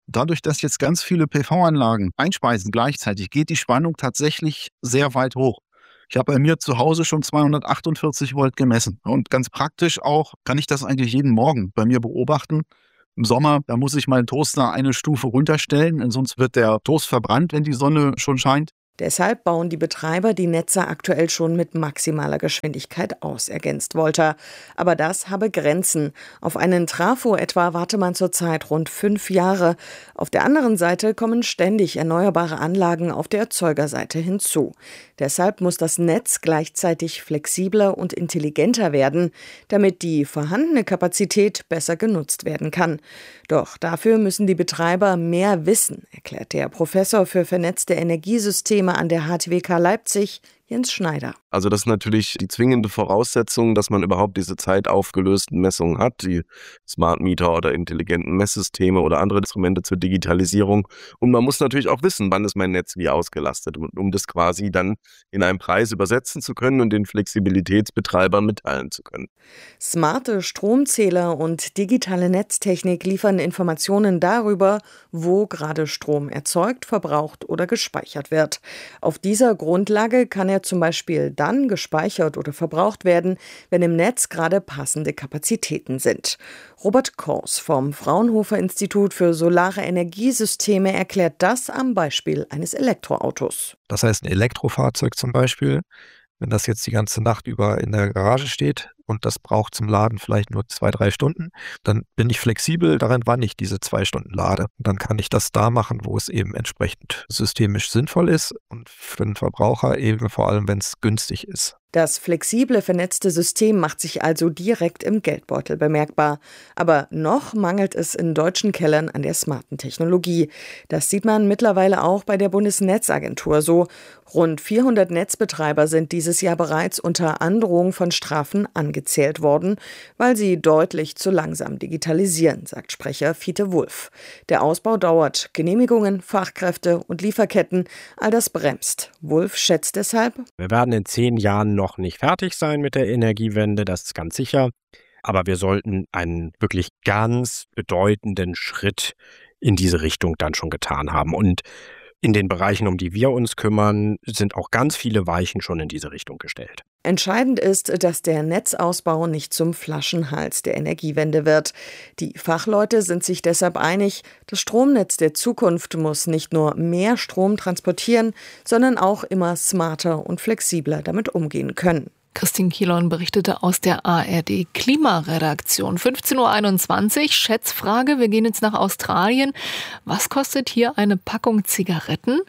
Dadurch, dass jetzt ganz viele P V-Anlagen einspeisen gleichzeitig, geht die Spannung tatsächlich sehr weit hoch. Ich habe bei mir zu Hause schon zweihundertachtundvierzig Volt gemessen. Und ganz praktisch auch kann ich das eigentlich jeden Morgen bei mir beobachten. Im Sommer, da muss ich meinen Toaster eine Stufe runterstellen, sonst wird der Toast verbrannt, wenn die Sonne schon scheint. Deshalb bauen die Betreiber die Netze aktuell schon mit maximaler Geschwindigkeit aus, ergänzt Wolter. Aber das habe Grenzen. Auf einen Trafo etwa warte man zurzeit rund fünf Jahre. Auf der anderen Seite kommen ständig erneuerbare Anlagen auf der Erzeugerseite hinzu. Deshalb muss das Netz gleichzeitig flexibler und intelligenter werden, damit die vorhandene Kapazität besser genutzt werden kann. Doch dafür müssen die Betreiber mehr wissen, erklärt der Professor für vernetzte Energiesysteme an der H T W K Leipzig, Jens Schneider. Also das ist natürlich die zwingende Voraussetzung, dass man überhaupt diese zeitaufgelösten Messungen hat, die Smart Meter oder intelligenten Messsysteme oder andere Instrumente zur Digitalisierung. Und man muss natürlich auch wissen, wann ist mein Netz wie ausgelastet, um das quasi dann in einen Preis übersetzen zu können und den Flexibilitätsbetreibern mitteilen zu können. Smarte Stromzähler und digitale Netztechnik liefern Informationen darüber, wo gerade Strom erzeugt, verbraucht oder gespeichert wird. Auf dieser Grundlage kann er zum Beispiel dann gespeichert oder verbraucht werden, wenn im Netz gerade passende Kapazitäten sind. Robert Kors vom Fraunhofer Institut für Solare Energiesysteme erklärt das am Beispiel eines Elektroautos. Das heißt, ein Elektrofahrzeug zum Beispiel, wenn das jetzt die ganze Nacht über in der Garage steht und das braucht zum Laden vielleicht nur zwei, drei Stunden, dann bin ich flexibel darin, wann ich diese zwei Stunden lade. Und dann kann ich das da machen, wo es eben entsprechend systemisch sinnvoll ist und für den Verbraucher eben vor allem, wenn es günstig ist. Das flexible, vernetzte System macht sich also direkt im Geldbeutel bemerkbar. Aber noch mangelt es in deutschen Kellern an der smarten Technologie. Das sieht man mittlerweile auch bei der Bundesnetzagentur so. Rund vierhundert Netzbetreiber sind dieses Jahr bereits unter Androhung von Strafen angezählt worden, weil sie deutlich zu langsam digitalisieren, sagt Sprecher Fiete Wulff. Der Ausbau dauert. Genehmigungen, Fachkräfte und Lieferketten, all das bremst. Wulff schätzt deshalb: Wir werden in zehn Jahren noch nicht fertig sein mit der Energiewende, das ist ganz sicher. Aber wir sollten einen wirklich ganz bedeutenden Schritt in diese Richtung dann schon getan haben. Und in den Bereichen, um die wir uns kümmern, sind auch ganz viele Weichen schon in diese Richtung gestellt. Entscheidend ist, dass der Netzausbau nicht zum Flaschenhals der Energiewende wird. Die Fachleute sind sich deshalb einig, das Stromnetz der Zukunft muss nicht nur mehr Strom transportieren, sondern auch immer smarter und flexibler damit umgehen können. Christine Kielon berichtete aus der A R D Klimaredaktion. fünfzehn Uhr einundzwanzig, Schätzfrage, wir gehen jetzt nach Australien. Was kostet hier eine Packung Zigaretten?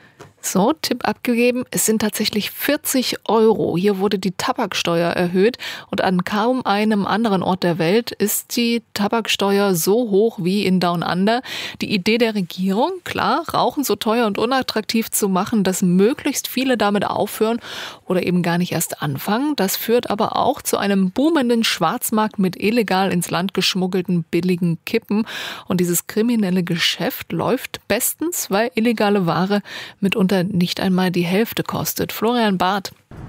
So, Tipp abgegeben, es sind tatsächlich vierzig Euro. Hier wurde die Tabaksteuer erhöht und an kaum einem anderen Ort der Welt ist die Tabaksteuer so hoch wie in Down Under. Die Idee der Regierung, klar, Rauchen so teuer und unattraktiv zu machen, dass möglichst viele damit aufhören oder eben gar nicht erst anfangen. Das führt aber auch zu einem boomenden Schwarzmarkt mit illegal ins Land geschmuggelten billigen Kippen. Und dieses kriminelle Geschäft läuft bestens, weil illegale Ware mitunter nicht einmal die Hälfte kostet. Florian Barth.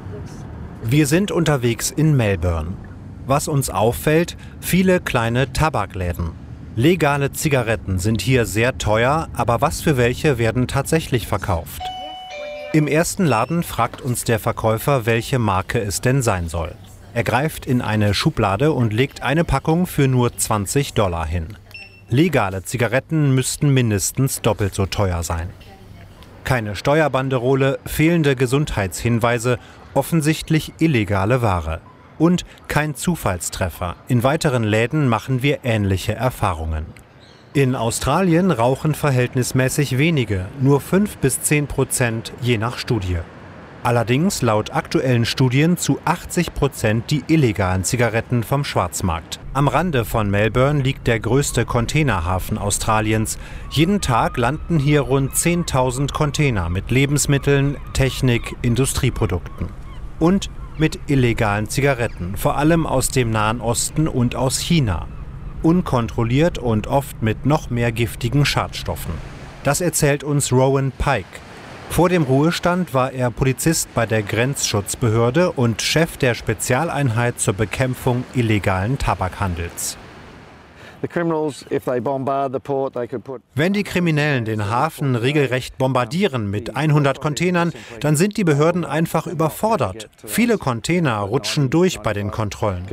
Wir sind unterwegs in Melbourne. Was uns auffällt, viele kleine Tabakläden. Legale Zigaretten sind hier sehr teuer, aber was für welche werden tatsächlich verkauft? Im ersten Laden fragt uns der Verkäufer, welche Marke es denn sein soll. Er greift in eine Schublade und legt eine Packung für nur zwanzig Dollar hin. Legale Zigaretten müssten mindestens doppelt so teuer sein. Keine Steuerbanderole, fehlende Gesundheitshinweise, offensichtlich illegale Ware. Und kein Zufallstreffer. In weiteren Läden machen wir ähnliche Erfahrungen. In Australien rauchen verhältnismäßig wenige, nur fünf bis zehn Prozent je nach Studie. Allerdings laut aktuellen Studien zu achtzig Prozent die illegalen Zigaretten vom Schwarzmarkt. Am Rande von Melbourne liegt der größte Containerhafen Australiens. Jeden Tag landen hier rund zehntausend Container mit Lebensmitteln, Technik, Industrieprodukten. Und mit illegalen Zigaretten, vor allem aus dem Nahen Osten und aus China. Unkontrolliert und oft mit noch mehr giftigen Schadstoffen. Das erzählt uns Rowan Pike. Vor dem Ruhestand war er Polizist bei der Grenzschutzbehörde und Chef der Spezialeinheit zur Bekämpfung illegalen Tabakhandels. Wenn die Kriminellen den Hafen regelrecht bombardieren mit hundert Containern, dann sind die Behörden einfach überfordert. Viele Container rutschen durch bei den Kontrollen.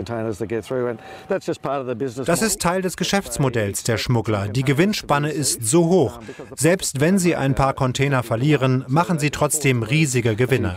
Das ist Teil des Geschäftsmodells der Schmuggler. Die Gewinnspanne ist so hoch. Selbst wenn sie ein paar Container verlieren, machen sie trotzdem riesige Gewinne.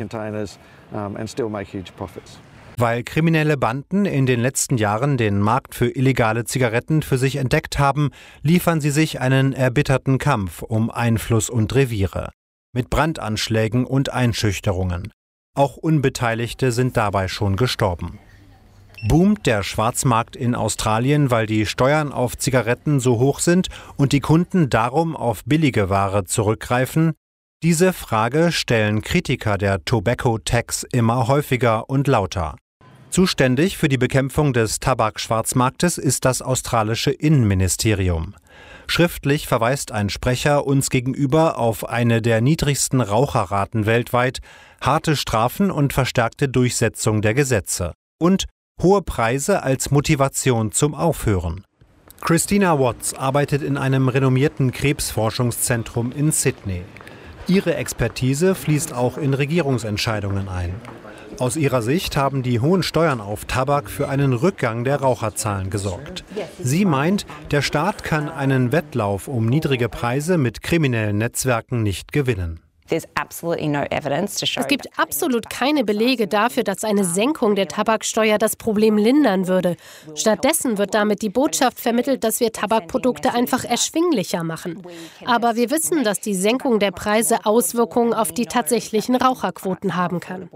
Weil kriminelle Banden in den letzten Jahren den Markt für illegale Zigaretten für sich entdeckt haben, liefern sie sich einen erbitterten Kampf um Einfluss und Reviere. Mit Brandanschlägen und Einschüchterungen. Auch Unbeteiligte sind dabei schon gestorben. Boomt der Schwarzmarkt in Australien, weil die Steuern auf Zigaretten so hoch sind und die Kunden darum auf billige Ware zurückgreifen? Diese Frage stellen Kritiker der Tobacco Tax immer häufiger und lauter. Zuständig für die Bekämpfung des Tabakschwarzmarktes ist das australische Innenministerium. Schriftlich verweist ein Sprecher uns gegenüber auf eine der niedrigsten Raucherraten weltweit, harte Strafen und verstärkte Durchsetzung der Gesetze. Und hohe Preise als Motivation zum Aufhören. Christina Watts arbeitet in einem renommierten Krebsforschungszentrum in Sydney. Ihre Expertise fließt auch in Regierungsentscheidungen ein. Aus ihrer Sicht haben die hohen Steuern auf Tabak für einen Rückgang der Raucherzahlen gesorgt. Sie meint, der Staat kann einen Wettlauf um niedrige Preise mit kriminellen Netzwerken nicht gewinnen. Es gibt absolut keine Belege dafür, dass eine Senkung der Tabaksteuer das Problem lindern würde. Stattdessen wird damit die Botschaft vermittelt, dass wir Tabakprodukte einfach erschwinglicher machen. Aber wir wissen, dass die Senkung der Preise Auswirkungen auf die tatsächlichen Raucherquoten haben kann.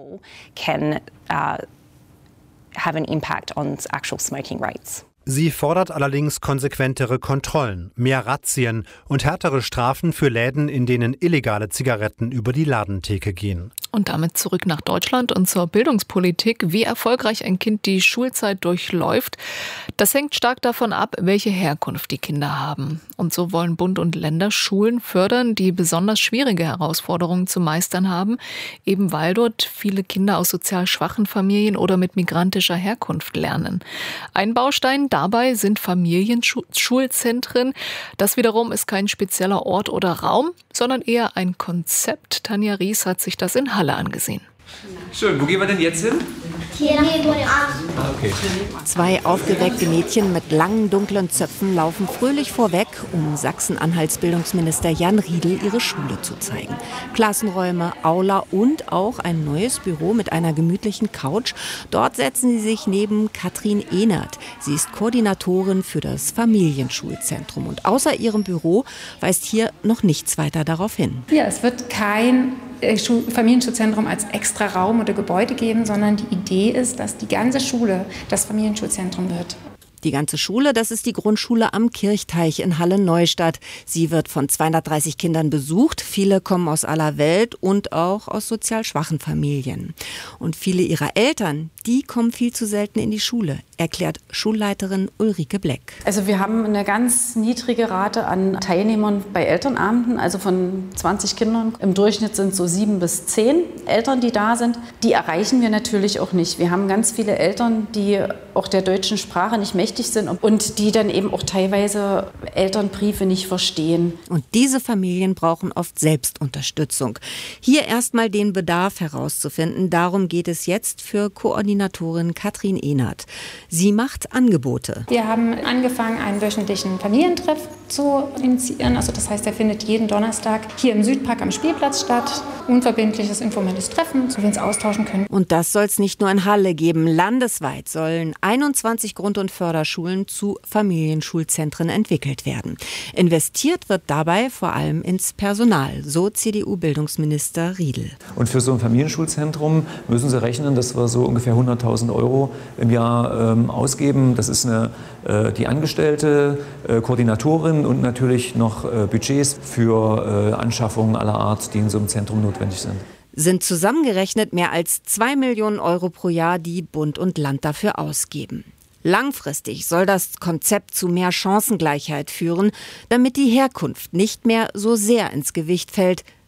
Sie fordert allerdings konsequentere Kontrollen, mehr Razzien und härtere Strafen für Läden, in denen illegale Zigaretten über die Ladentheke gehen. Und damit zurück nach Deutschland und zur Bildungspolitik. Wie erfolgreich ein Kind die Schulzeit durchläuft, das hängt stark davon ab, welche Herkunft die Kinder haben. Und so wollen Bund und Länder Schulen fördern, die besonders schwierige Herausforderungen zu meistern haben, eben weil dort viele Kinder aus sozial schwachen Familien oder mit migrantischer Herkunft lernen. Ein Baustein dabei sind Familienschulzentren. Das wiederum ist kein spezieller Ort oder Raum, sondern eher ein Konzept. Tanja Ries hat sich das in Halle angesehen. Schön, wo gehen wir denn jetzt hin? Hier, okay. Zwei aufgeweckte Mädchen mit langen, dunklen Zöpfen laufen fröhlich vorweg, um Sachsen-Anhalts Bildungsminister Jan Riedl ihre Schule zu zeigen. Klassenräume, Aula und auch ein neues Büro mit einer gemütlichen Couch. Dort setzen sie sich neben Katrin Ehnert. Sie ist Koordinatorin für das Familienschulzentrum. Und außer ihrem Büro weist hier noch nichts weiter darauf hin. Ja, es wird kein Familienschulzentrum als extra Raum oder Gebäude geben, sondern die Idee ist, dass die ganze Schule das Familienschulzentrum wird. Die ganze Schule, das ist die Grundschule am Kirchteich in Halle-Neustadt. Sie wird von zweihundertdreißig Kindern besucht. Viele kommen aus aller Welt und auch aus sozial schwachen Familien. Und viele ihrer Eltern, die kommen viel zu selten in die Schule, erklärt Schulleiterin Ulrike Bleck. Also wir haben eine ganz niedrige Rate an Teilnehmern bei Elternabenden, also von zwanzig Kindern. Im Durchschnitt sind so sieben bis zehn Eltern, die da sind. Die erreichen wir natürlich auch nicht. Wir haben ganz viele Eltern, die auch der deutschen Sprache nicht mächtig sind und die dann eben auch teilweise Elternbriefe nicht verstehen. Und diese Familien brauchen oft Selbstunterstützung. Hier erstmal den Bedarf herauszufinden. Darum geht es jetzt für Koordinatorin Katrin Ehnert. Sie macht Angebote. Wir haben angefangen, einen wöchentlichen Familientreff zu initiieren. Also das heißt, er findet jeden Donnerstag hier im Südpark am Spielplatz statt. Unverbindliches, informelles Treffen, wo wir uns austauschen können. Und das soll es nicht nur in Halle geben. Landesweit sollen einundzwanzig Grund- und Förderschulen zu Familienschulzentren entwickelt werden. Investiert wird dabei vor allem ins Personal, so C D U-Bildungsminister Riedl. Und für so ein Familienschulzentrum müssen Sie rechnen, dass wir so ungefähr hunderttausend Euro im Jahr ähm, ausgeben. Das ist eine, äh, die Angestellte, äh, Koordinatorin und natürlich noch äh, Budgets für äh, Anschaffungen aller Art, die in so einem Zentrum notwendig sind. Sind zusammengerechnet mehr als zwei Millionen Euro pro Jahr, die Bund und Land dafür ausgeben. Langfristig soll das Konzept zu mehr Chancengleichheit führen, damit die Herkunft nicht mehr so sehr ins Gewicht fällt,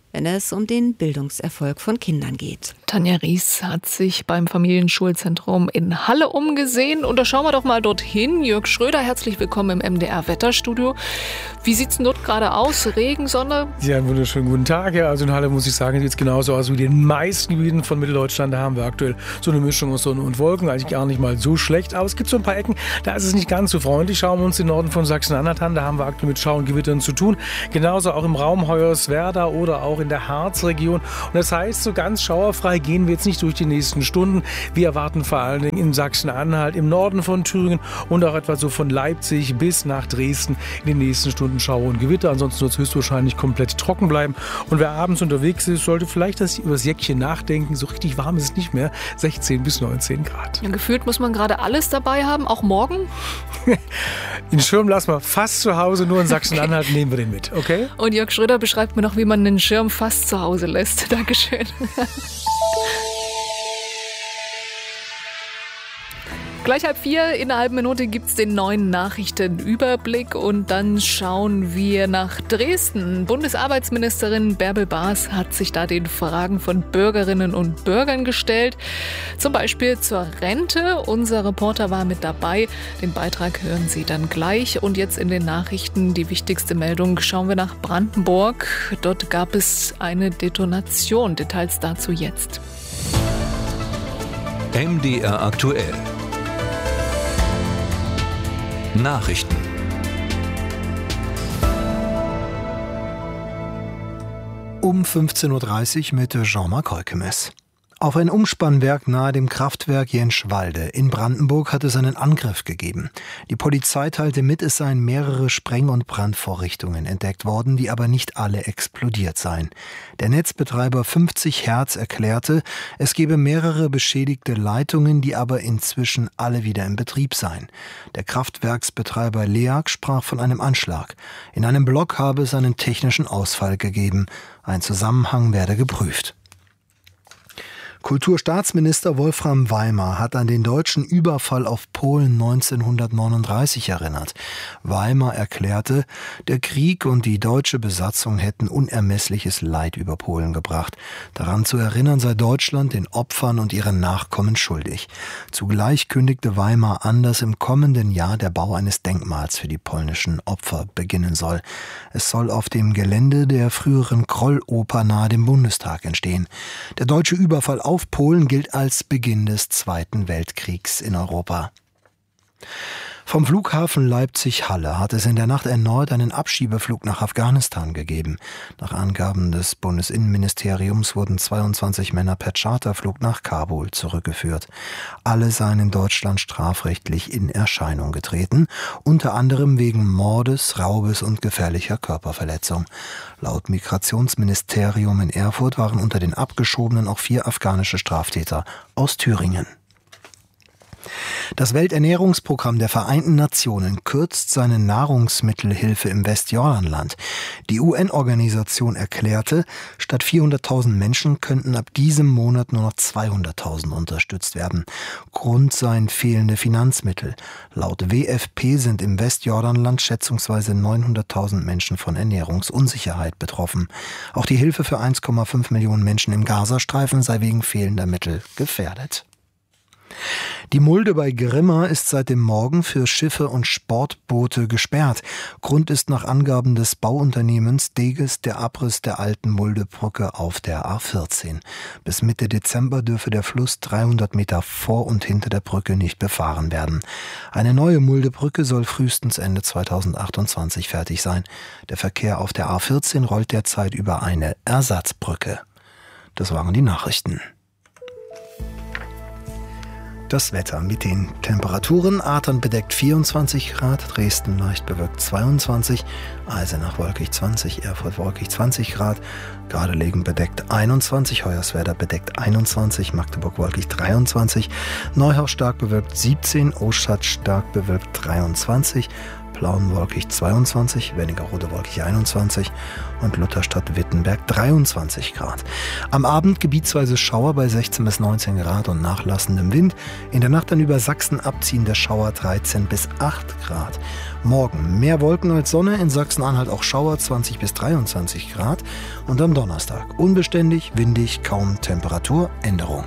wenn es um den Bildungserfolg von Kindern geht. Tanja Ries hat sich beim Familienschulzentrum in Halle umgesehen. Und da schauen wir doch mal dorthin. Jörg Schröder, herzlich willkommen im M D R-Wetterstudio. Wie sieht es denn dort gerade aus? Regen, Sonne? Ja, einen wunderschönen guten Tag. Ja, also in Halle muss ich sagen, sieht es genauso aus wie in den meisten Gebieten von Mitteldeutschland. Da haben wir aktuell so eine Mischung aus Sonne und Wolken. Eigentlich gar nicht mal so schlecht. Aber es gibt so ein paar Ecken, da ist es nicht ganz so freundlich. Schauen wir uns den Norden von Sachsen-Anhalt an. Da haben wir aktuell mit Schau und Gewittern zu tun. Genauso auch im Raum Hoyerswerda oder auch in der Harzregion. Und das heißt, so ganz schauerfrei gehen wir jetzt nicht durch die nächsten Stunden. Wir erwarten vor allen Dingen in Sachsen-Anhalt, im Norden von Thüringen und auch etwa so von Leipzig bis nach Dresden in den nächsten Stunden Schauer und Gewitter. Ansonsten wird es höchstwahrscheinlich komplett trocken bleiben. Und wer abends unterwegs ist, sollte vielleicht das über das Jäckchen nachdenken. So richtig warm ist es nicht mehr. sechzehn bis neunzehn Grad. Ja, gefühlt muss man gerade alles dabei haben, auch morgen. Den Schirm lassen wir fast zu Hause, nur in Sachsen-Anhalt nehmen wir den mit, okay? Und Jörg Schröder beschreibt mir noch, wie man den Schirm fast zu Hause lässt. Dankeschön. Gleich halb vier, in einer halben Minute gibt es den neuen Nachrichtenüberblick und dann schauen wir nach Dresden. Bundesarbeitsministerin Bärbel Baas hat sich da den Fragen von Bürgerinnen und Bürgern gestellt. Zum Beispiel zur Rente. Unser Reporter war mit dabei. Den Beitrag hören Sie dann gleich. Und jetzt in den Nachrichten die wichtigste Meldung. Schauen wir nach Brandenburg. Dort gab es eine Detonation. Details dazu jetzt. M D R aktuell. Nachrichten. Um fünfzehn Uhr dreißig mit Jean-Marc Kolkemes. Auf ein Umspannwerk nahe dem Kraftwerk Jenschwalde in Brandenburg hat es einen Angriff gegeben. Die Polizei teilte mit, es seien mehrere Spreng- und Brandvorrichtungen entdeckt worden, die aber nicht alle explodiert seien. Der Netzbetreiber fünfzig Hertz erklärte, es gebe mehrere beschädigte Leitungen, die aber inzwischen alle wieder in Betrieb seien. Der Kraftwerksbetreiber LEAG sprach von einem Anschlag. In einem Blog habe es einen technischen Ausfall gegeben. Ein Zusammenhang werde geprüft. Kulturstaatsminister Wolfram Weimar hat an den deutschen Überfall auf Polen neunzehnhundertneununddreißig erinnert. Weimar erklärte, der Krieg und die deutsche Besatzung hätten unermessliches Leid über Polen gebracht. Daran zu erinnern sei Deutschland den Opfern und ihren Nachkommen schuldig. Zugleich kündigte Weimar an, dass im kommenden Jahr der Bau eines Denkmals für die polnischen Opfer beginnen soll. Es soll auf dem Gelände der früheren Krolloper nahe dem Bundestag entstehen. Der deutsche Überfall auf Polen gilt als Beginn des Zweiten Weltkriegs in Europa. Vom Flughafen Leipzig-Halle hat es in der Nacht erneut einen Abschiebeflug nach Afghanistan gegeben. Nach Angaben des Bundesinnenministeriums wurden zweiundzwanzig Männer per Charterflug nach Kabul zurückgeführt. Alle seien in Deutschland strafrechtlich in Erscheinung getreten, unter anderem wegen Mordes, Raubes und gefährlicher Körperverletzung. Laut Migrationsministerium in Erfurt waren unter den Abgeschobenen auch vier afghanische Straftäter aus Thüringen. Das Welternährungsprogramm der Vereinten Nationen kürzt seine Nahrungsmittelhilfe im Westjordanland. Die U N-Organisation erklärte, statt vierhunderttausend Menschen könnten ab diesem Monat nur noch zweihunderttausend unterstützt werden. Grund seien fehlende Finanzmittel. Laut W F P sind im Westjordanland schätzungsweise neunhunderttausend Menschen von Ernährungsunsicherheit betroffen. Auch die Hilfe für eins Komma fünf Millionen Menschen im Gazastreifen sei wegen fehlender Mittel gefährdet. Die Mulde bei Grimma ist seit dem Morgen für Schiffe und Sportboote gesperrt. Grund ist nach Angaben des Bauunternehmens Deges der Abriss der alten Muldebrücke auf der A vierzehn. Bis Mitte Dezember dürfe der Fluss dreihundert Meter vor und hinter der Brücke nicht befahren werden. Eine neue Muldebrücke soll frühestens Ende zweitausendachtundzwanzig fertig sein. Der Verkehr auf der A vierzehn rollt derzeit über eine Ersatzbrücke. Das waren die Nachrichten. Das Wetter mit den Temperaturen: Adern bedeckt vierundzwanzig Grad, Dresden leicht bewölkt zweiundzwanzig, Eisenach wolkig zwanzig, Erfurt wolkig zwanzig Grad, Gardelegen bedeckt einundzwanzig, Hoyerswerda bedeckt einundzwanzig, Magdeburg wolkig dreiundzwanzig, Neuhaus stark bewölkt siebzehn, Oschatz stark bewölkt dreiundzwanzig, Plauen wolkig zweiundzwanzig, Wernigerode wolkig einundzwanzig und Lutherstadt-Wittenberg dreiundzwanzig Grad. Am Abend gebietsweise Schauer bei sechzehn bis neunzehn Grad und nachlassendem Wind. In der Nacht dann über Sachsen abziehender Schauer dreizehn bis acht Grad. Morgen mehr Wolken als Sonne, in Sachsen-Anhalt auch Schauer zwanzig bis dreiundzwanzig Grad. Und am Donnerstag unbeständig, windig, kaum Temperaturänderung.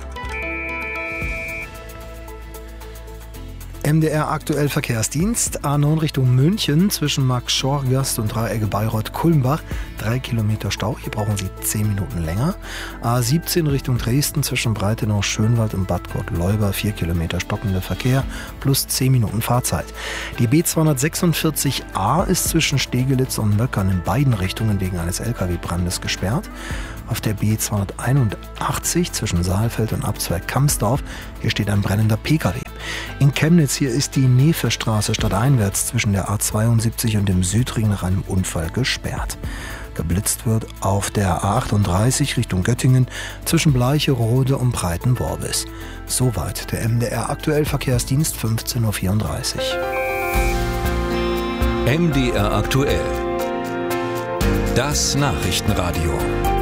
M D R aktuell Verkehrsdienst, A neun Richtung München zwischen Markt-Schorgast und Dreiecke Bayreuth-Kulmbach, drei Kilometer Stau, hier brauchen Sie zehn Minuten länger. A siebzehn Richtung Dresden zwischen Breitenau-Schönwald und Bad Gott-Leuba, vier Kilometer stockender Verkehr plus zehn Minuten Fahrzeit. Die B zweihundertsechsundvierzig A ist zwischen Stegelitz und Möckern in beiden Richtungen wegen eines L K W-Brandes gesperrt. Auf der B zweihunderteinundachtzig zwischen Saalfeld und Abzweig-Kamsdorf, hier steht ein brennender P K W. In Chemnitz hier ist die Nevestraße stadteinwärts zwischen der A zweiundsiebzig und dem Südring nach einem Unfall gesperrt. Geblitzt wird auf der A achtunddreißig Richtung Göttingen zwischen Bleicherode und Breitenworbis. Soweit der M D R aktuell Verkehrsdienst fünfzehn Uhr vierunddreißig. M D R aktuell. Das Nachrichtenradio.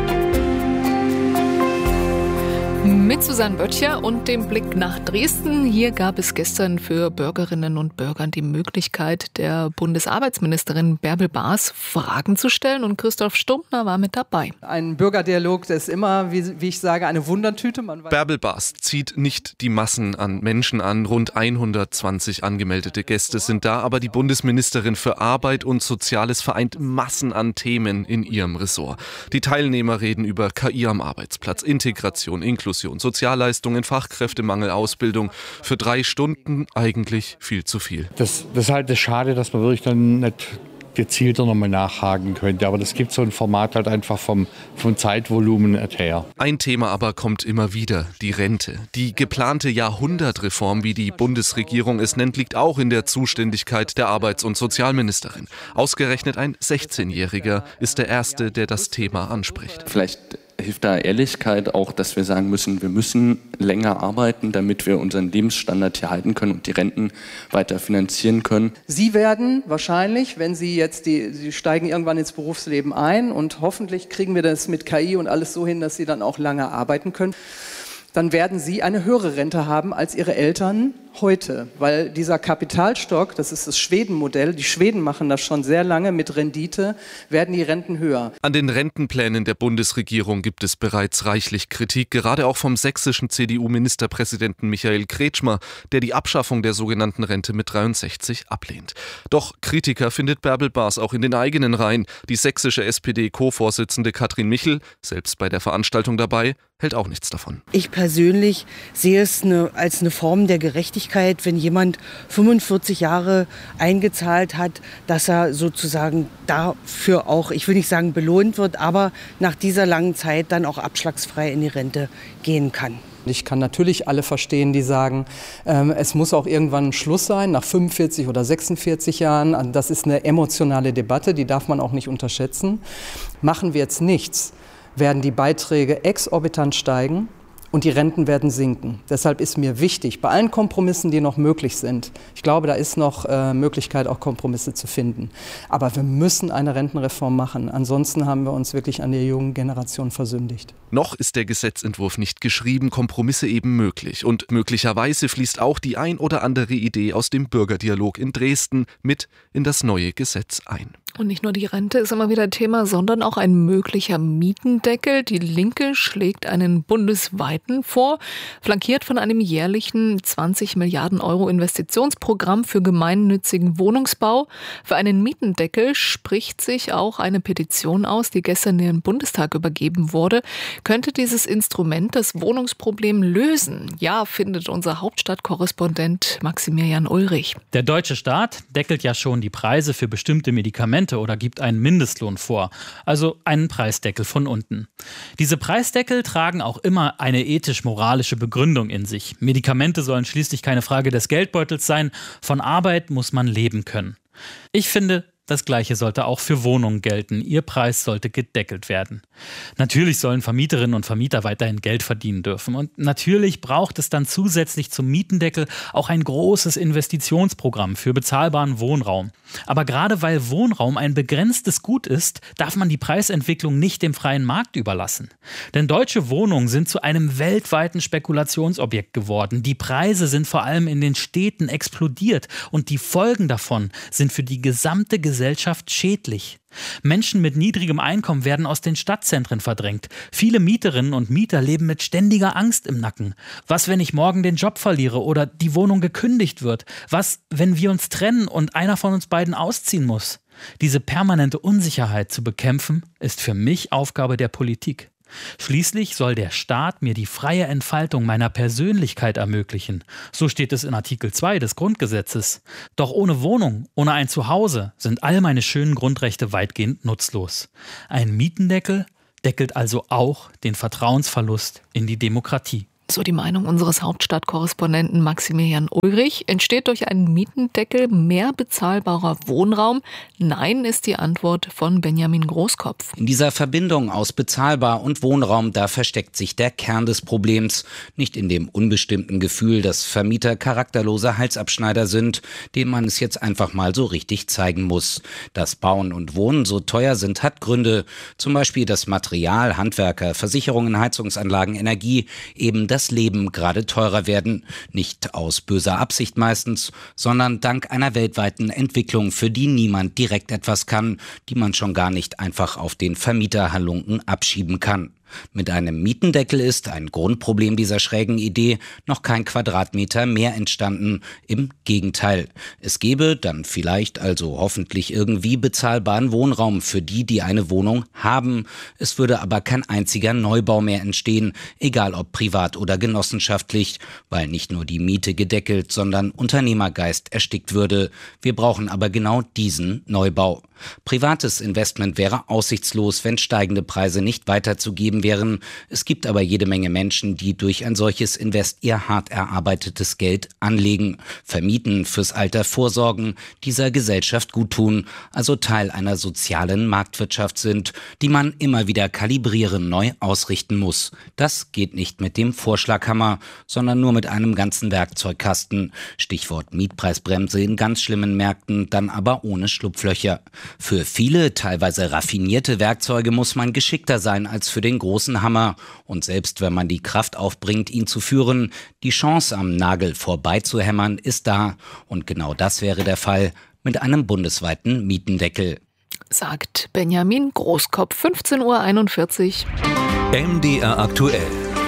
Mit Susanne Böttcher und dem Blick nach Dresden. Hier gab es gestern für Bürgerinnen und Bürger die Möglichkeit, der Bundesarbeitsministerin Bärbel Baas Fragen zu stellen. Und Christoph Stumptner war mit dabei. Ein Bürgerdialog, das ist immer, wie, wie ich sage, eine Wundertüte. Man Bärbel Baas zieht nicht die Massen an Menschen an. Rund hundertzwanzig angemeldete Gäste sind da. Aber die Bundesministerin für Arbeit und Soziales vereint Massen an Themen in ihrem Ressort. Die Teilnehmer reden über K I am Arbeitsplatz, Integration, Inklusion, Sozialleistungen, Fachkräftemangel, Ausbildung. Für drei Stunden eigentlich viel zu viel. Das, das ist halt das Schade, dass man wirklich dann nicht gezielter nochmal nachhaken könnte. Aber das gibt so ein Format halt einfach vom, vom Zeitvolumen her. Ein Thema aber kommt immer wieder, die Rente. Die geplante Jahrhundertreform, wie die Bundesregierung es nennt, liegt auch in der Zuständigkeit der Arbeits- und Sozialministerin. Ausgerechnet ein sechzehnjähriger ist der Erste, der das Thema anspricht. Vielleicht hilft da Ehrlichkeit auch, dass wir sagen müssen, wir müssen länger arbeiten, damit wir unseren Lebensstandard hier halten können und die Renten weiter finanzieren können. Sie werden wahrscheinlich, wenn Sie jetzt, die, Sie steigen irgendwann ins Berufsleben ein und hoffentlich kriegen wir das mit K I und alles so hin, dass Sie dann auch lange arbeiten können, dann werden Sie eine höhere Rente haben als Ihre Eltern heute. Weil dieser Kapitalstock, das ist das Schweden-Modell, die Schweden machen das schon sehr lange, mit Rendite werden die Renten höher. An den Rentenplänen der Bundesregierung gibt es bereits reichlich Kritik, gerade auch vom sächsischen C D U-Ministerpräsidenten Michael Kretschmer, der die Abschaffung der sogenannten Rente mit dreiundsechzig ablehnt. Doch Kritiker findet Bärbel Baas auch in den eigenen Reihen. Die sächsische S P D-Co-Vorsitzende Katrin Michel, selbst bei der Veranstaltung dabei, hält auch nichts davon. Ich persönlich sehe es eine, als eine Form der Gerechtigkeit, wenn jemand fünfundvierzig Jahre eingezahlt hat, dass er sozusagen dafür auch, ich will nicht sagen belohnt wird, aber nach dieser langen Zeit dann auch abschlagsfrei in die Rente gehen kann. Ich kann natürlich alle verstehen, die sagen, ähm, es muss auch irgendwann ein Schluss sein, nach fünfundvierzig oder sechsundvierzig Jahren. Das ist eine emotionale Debatte, die darf man auch nicht unterschätzen. Machen wir jetzt nichts, werden die Beiträge exorbitant steigen und die Renten werden sinken. Deshalb ist mir wichtig, bei allen Kompromissen, die noch möglich sind, ich glaube, da ist noch äh, Möglichkeit, auch Kompromisse zu finden. Aber wir müssen eine Rentenreform machen. Ansonsten haben wir uns wirklich an der jungen Generation versündigt. Noch ist der Gesetzentwurf nicht geschrieben, Kompromisse eben möglich. Und möglicherweise fließt auch die ein oder andere Idee aus dem Bürgerdialog in Dresden mit in das neue Gesetz ein. Und nicht nur die Rente ist immer wieder Thema, sondern auch ein möglicher Mietendeckel. Die Linke schlägt einen bundesweiten vor, flankiert von einem jährlichen zwanzig Milliarden Euro Investitionsprogramm für gemeinnützigen Wohnungsbau. Für einen Mietendeckel spricht sich auch eine Petition aus, die gestern in den Bundestag übergeben wurde. Könnte dieses Instrument das Wohnungsproblem lösen? Ja, findet unser Hauptstadtkorrespondent Maximilian Ulrich. Der deutsche Staat deckelt ja schon die Preise für bestimmte Medikamente oder gibt einen Mindestlohn vor, also einen Preisdeckel von unten. Diese Preisdeckel tragen auch immer eine ethisch-moralische Begründung in sich. Medikamente sollen schließlich keine Frage des Geldbeutels sein, von Arbeit muss man leben können. Ich finde, Das Gleiche sollte auch für Wohnungen gelten. Ihr Preis sollte gedeckelt werden. Natürlich sollen Vermieterinnen und Vermieter weiterhin Geld verdienen dürfen. Und natürlich braucht es dann zusätzlich zum Mietendeckel auch ein großes Investitionsprogramm für bezahlbaren Wohnraum. Aber gerade weil Wohnraum ein begrenztes Gut ist, darf man die Preisentwicklung nicht dem freien Markt überlassen. Denn deutsche Wohnungen sind zu einem weltweiten Spekulationsobjekt geworden. Die Preise sind vor allem in den Städten explodiert und die Folgen davon sind für die gesamte Gesellschaft schädlich. Menschen mit niedrigem Einkommen werden aus den Stadtzentren verdrängt. Viele Mieterinnen und Mieter leben mit ständiger Angst im Nacken. Was, wenn ich morgen den Job verliere oder die Wohnung gekündigt wird? Was, wenn wir uns trennen und einer von uns beiden ausziehen muss? Diese permanente Unsicherheit zu bekämpfen, ist für mich Aufgabe der Politik. Schließlich soll der Staat mir die freie Entfaltung meiner Persönlichkeit ermöglichen. So steht es in Artikel zwei des Grundgesetzes. Doch ohne Wohnung, ohne ein Zuhause sind all meine schönen Grundrechte weitgehend nutzlos. Ein Mietendeckel deckelt also auch den Vertrauensverlust in die Demokratie. So die Meinung unseres Hauptstadtkorrespondenten Maximilian Ulrich. Entsteht durch einen Mietendeckel mehr bezahlbarer Wohnraum? Nein, ist die Antwort von Benjamin Großkopf. In dieser Verbindung aus bezahlbar und Wohnraum, da versteckt sich der Kern des Problems. Nicht in dem unbestimmten Gefühl, dass Vermieter charakterlose Halsabschneider sind, denen man es jetzt einfach mal so richtig zeigen muss. Dass Bauen und Wohnen so teuer sind, hat Gründe. Zum Beispiel das Material, Handwerker, Versicherungen, Heizungsanlagen, Energie, eben das Leben gerade teurer werden. Nicht aus böser Absicht meistens, sondern dank einer weltweiten Entwicklung, für die niemand direkt etwas kann, die man schon gar nicht einfach auf den Vermieterhalunken abschieben kann. Mit einem Mietendeckel ist, ein Grundproblem dieser schrägen Idee, noch kein Quadratmeter mehr entstanden. Im Gegenteil. Es gäbe dann vielleicht, also hoffentlich irgendwie, bezahlbaren Wohnraum für die, die eine Wohnung haben. Es würde aber kein einziger Neubau mehr entstehen, egal ob privat oder genossenschaftlich, weil nicht nur die Miete gedeckelt, sondern Unternehmergeist erstickt würde. Wir brauchen aber genau diesen Neubau. Privates Investment wäre aussichtslos, wenn steigende Preise nicht weiterzugeben wären. Es gibt aber jede Menge Menschen, die durch ein solches Invest ihr hart erarbeitetes Geld anlegen, vermieten, fürs Alter vorsorgen, dieser Gesellschaft guttun, also Teil einer sozialen Marktwirtschaft sind, die man immer wieder kalibrieren, neu ausrichten muss. Das geht nicht mit dem Vorschlaghammer, sondern nur mit einem ganzen Werkzeugkasten. Stichwort Mietpreisbremse in ganz schlimmen Märkten, dann aber ohne Schlupflöcher. Für viele, teilweise raffinierte Werkzeuge muss man geschickter sein als für den großen Hammer. Und selbst wenn man die Kraft aufbringt, ihn zu führen, die Chance am Nagel vorbeizuhämmern ist da. Und genau das wäre der Fall mit einem bundesweiten Mietendeckel. Sagt Benjamin Großkopf, fünfzehn Uhr einundvierzig. M D R aktuell.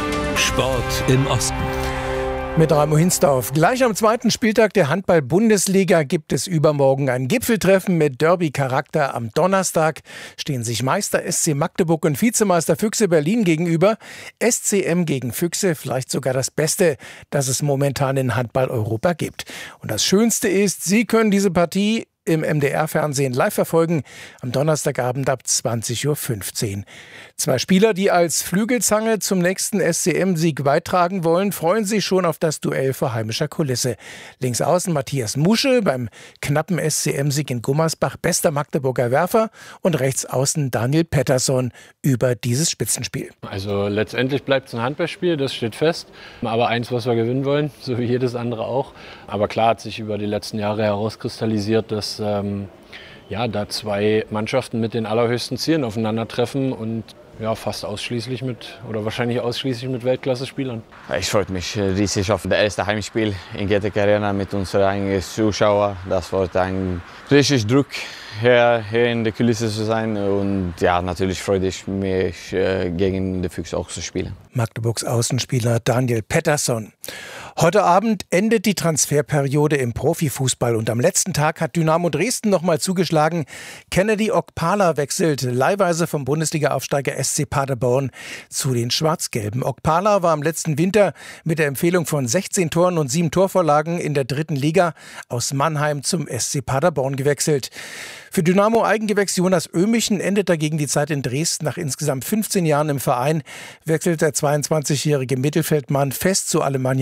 Sport im Osten. Mit Raimo Hinsdorf. Gleich am zweiten Spieltag der Handball-Bundesliga gibt es übermorgen ein Gipfeltreffen mit Derby-Charakter. Am Donnerstag stehen sich Meister S C Magdeburg und Vizemeister Füchse Berlin gegenüber. S C M gegen Füchse, vielleicht sogar das Beste, das es momentan in Handball-Europa gibt. Und das Schönste ist, Sie können diese Partie im M D R-Fernsehen live verfolgen, am Donnerstagabend ab zwanzig Uhr fünfzehn. Zwei Spieler, die als Flügelzange zum nächsten S C M-Sieg beitragen wollen, freuen sich schon auf das Duell vor heimischer Kulisse. Links außen Matthias Musche, beim knappen S C M-Sieg in Gummersbach bester Magdeburger Werfer, und rechts außen Daniel Pettersson über dieses Spitzenspiel. Also letztendlich bleibt es ein Handballspiel, das steht fest. Aber eins, was wir gewinnen wollen, so wie jedes andere auch. Aber klar hat sich über die letzten Jahre herauskristallisiert, dass ähm, ja, da zwei Mannschaften mit den allerhöchsten Zielen aufeinandertreffen und ja, fast ausschließlich mit oder wahrscheinlich ausschließlich mit Weltklasse-Spielern. Ich freue mich riesig auf das erste Heimspiel in Gettek Arena mit unseren eigenen Zuschauern. Das wird ein richtig Druck, hier, hier in der Kulisse zu sein. Und ja, natürlich freue ich mich, äh, gegen die Füchse auch zu spielen. Magdeburgs Außenspieler Daniel Pettersson. Heute Abend endet die Transferperiode im Profifußball und am letzten Tag hat Dynamo Dresden nochmal zugeschlagen. Kennedy Okpala wechselt leihweise vom Bundesliga-Aufsteiger S C Paderborn zu den Schwarz-Gelben. Okpala war im letzten Winter mit der Empfehlung von sechzehn Toren und sieben Torvorlagen in der dritten Liga aus Mannheim zum S C Paderborn gewechselt. Für Dynamo-Eigengewächs Jonas Ömichen endet dagegen die Zeit in Dresden. Nach insgesamt fünfzehn Jahren im Verein wechselt der zweiundzwanzigjährige Mittelfeldmann fest zu Alemannia Aachen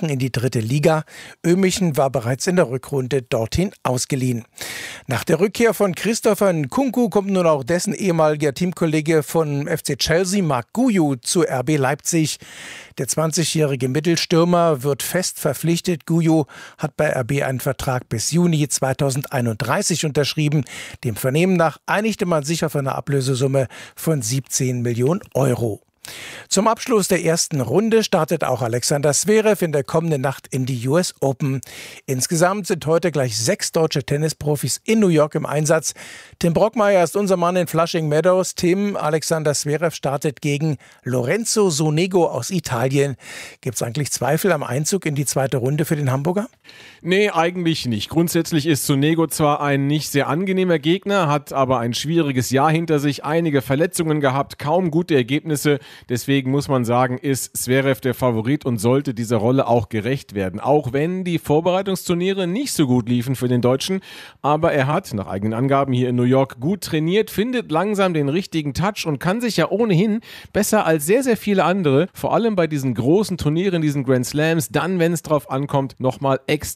in die dritte Liga. Ömichen war bereits in der Rückrunde dorthin ausgeliehen. Nach der Rückkehr von Christopher Nkunku kommt nun auch dessen ehemaliger Teamkollege von F C Chelsea, Marc Guiu, zu R B Leipzig. Der zwanzigjährige Mittelstürmer wird fest verpflichtet. Guiu hat bei R B einen Vertrag bis Juni zweitausendeinunddreißig unterschrieben. Dem Vernehmen nach einigte man sich auf eine Ablösesumme von siebzehn Millionen Euro. Zum Abschluss der ersten Runde startet auch Alexander Zverev in der kommenden Nacht in die U S Open. Insgesamt sind heute gleich sechs deutsche Tennisprofis in New York im Einsatz. Tim Brockmeier ist unser Mann in Flushing Meadows. Tim, Alexander Zverev startet gegen Lorenzo Sonego aus Italien. Gibt es eigentlich Zweifel am Einzug in die zweite Runde für den Hamburger? Nee, eigentlich nicht. Grundsätzlich ist Sonego zwar ein nicht sehr angenehmer Gegner, hat aber ein schwieriges Jahr hinter sich, einige Verletzungen gehabt, kaum gute Ergebnisse. Deswegen muss man sagen, ist Zverev der Favorit und sollte dieser Rolle auch gerecht werden. Auch wenn die Vorbereitungsturniere nicht so gut liefen für den Deutschen. Aber er hat, nach eigenen Angaben hier in New York, gut trainiert, findet langsam den richtigen Touch und kann sich ja ohnehin besser als sehr, sehr viele andere, vor allem bei diesen großen Turnieren, diesen Grand Slams, dann, wenn es drauf ankommt, nochmal extrem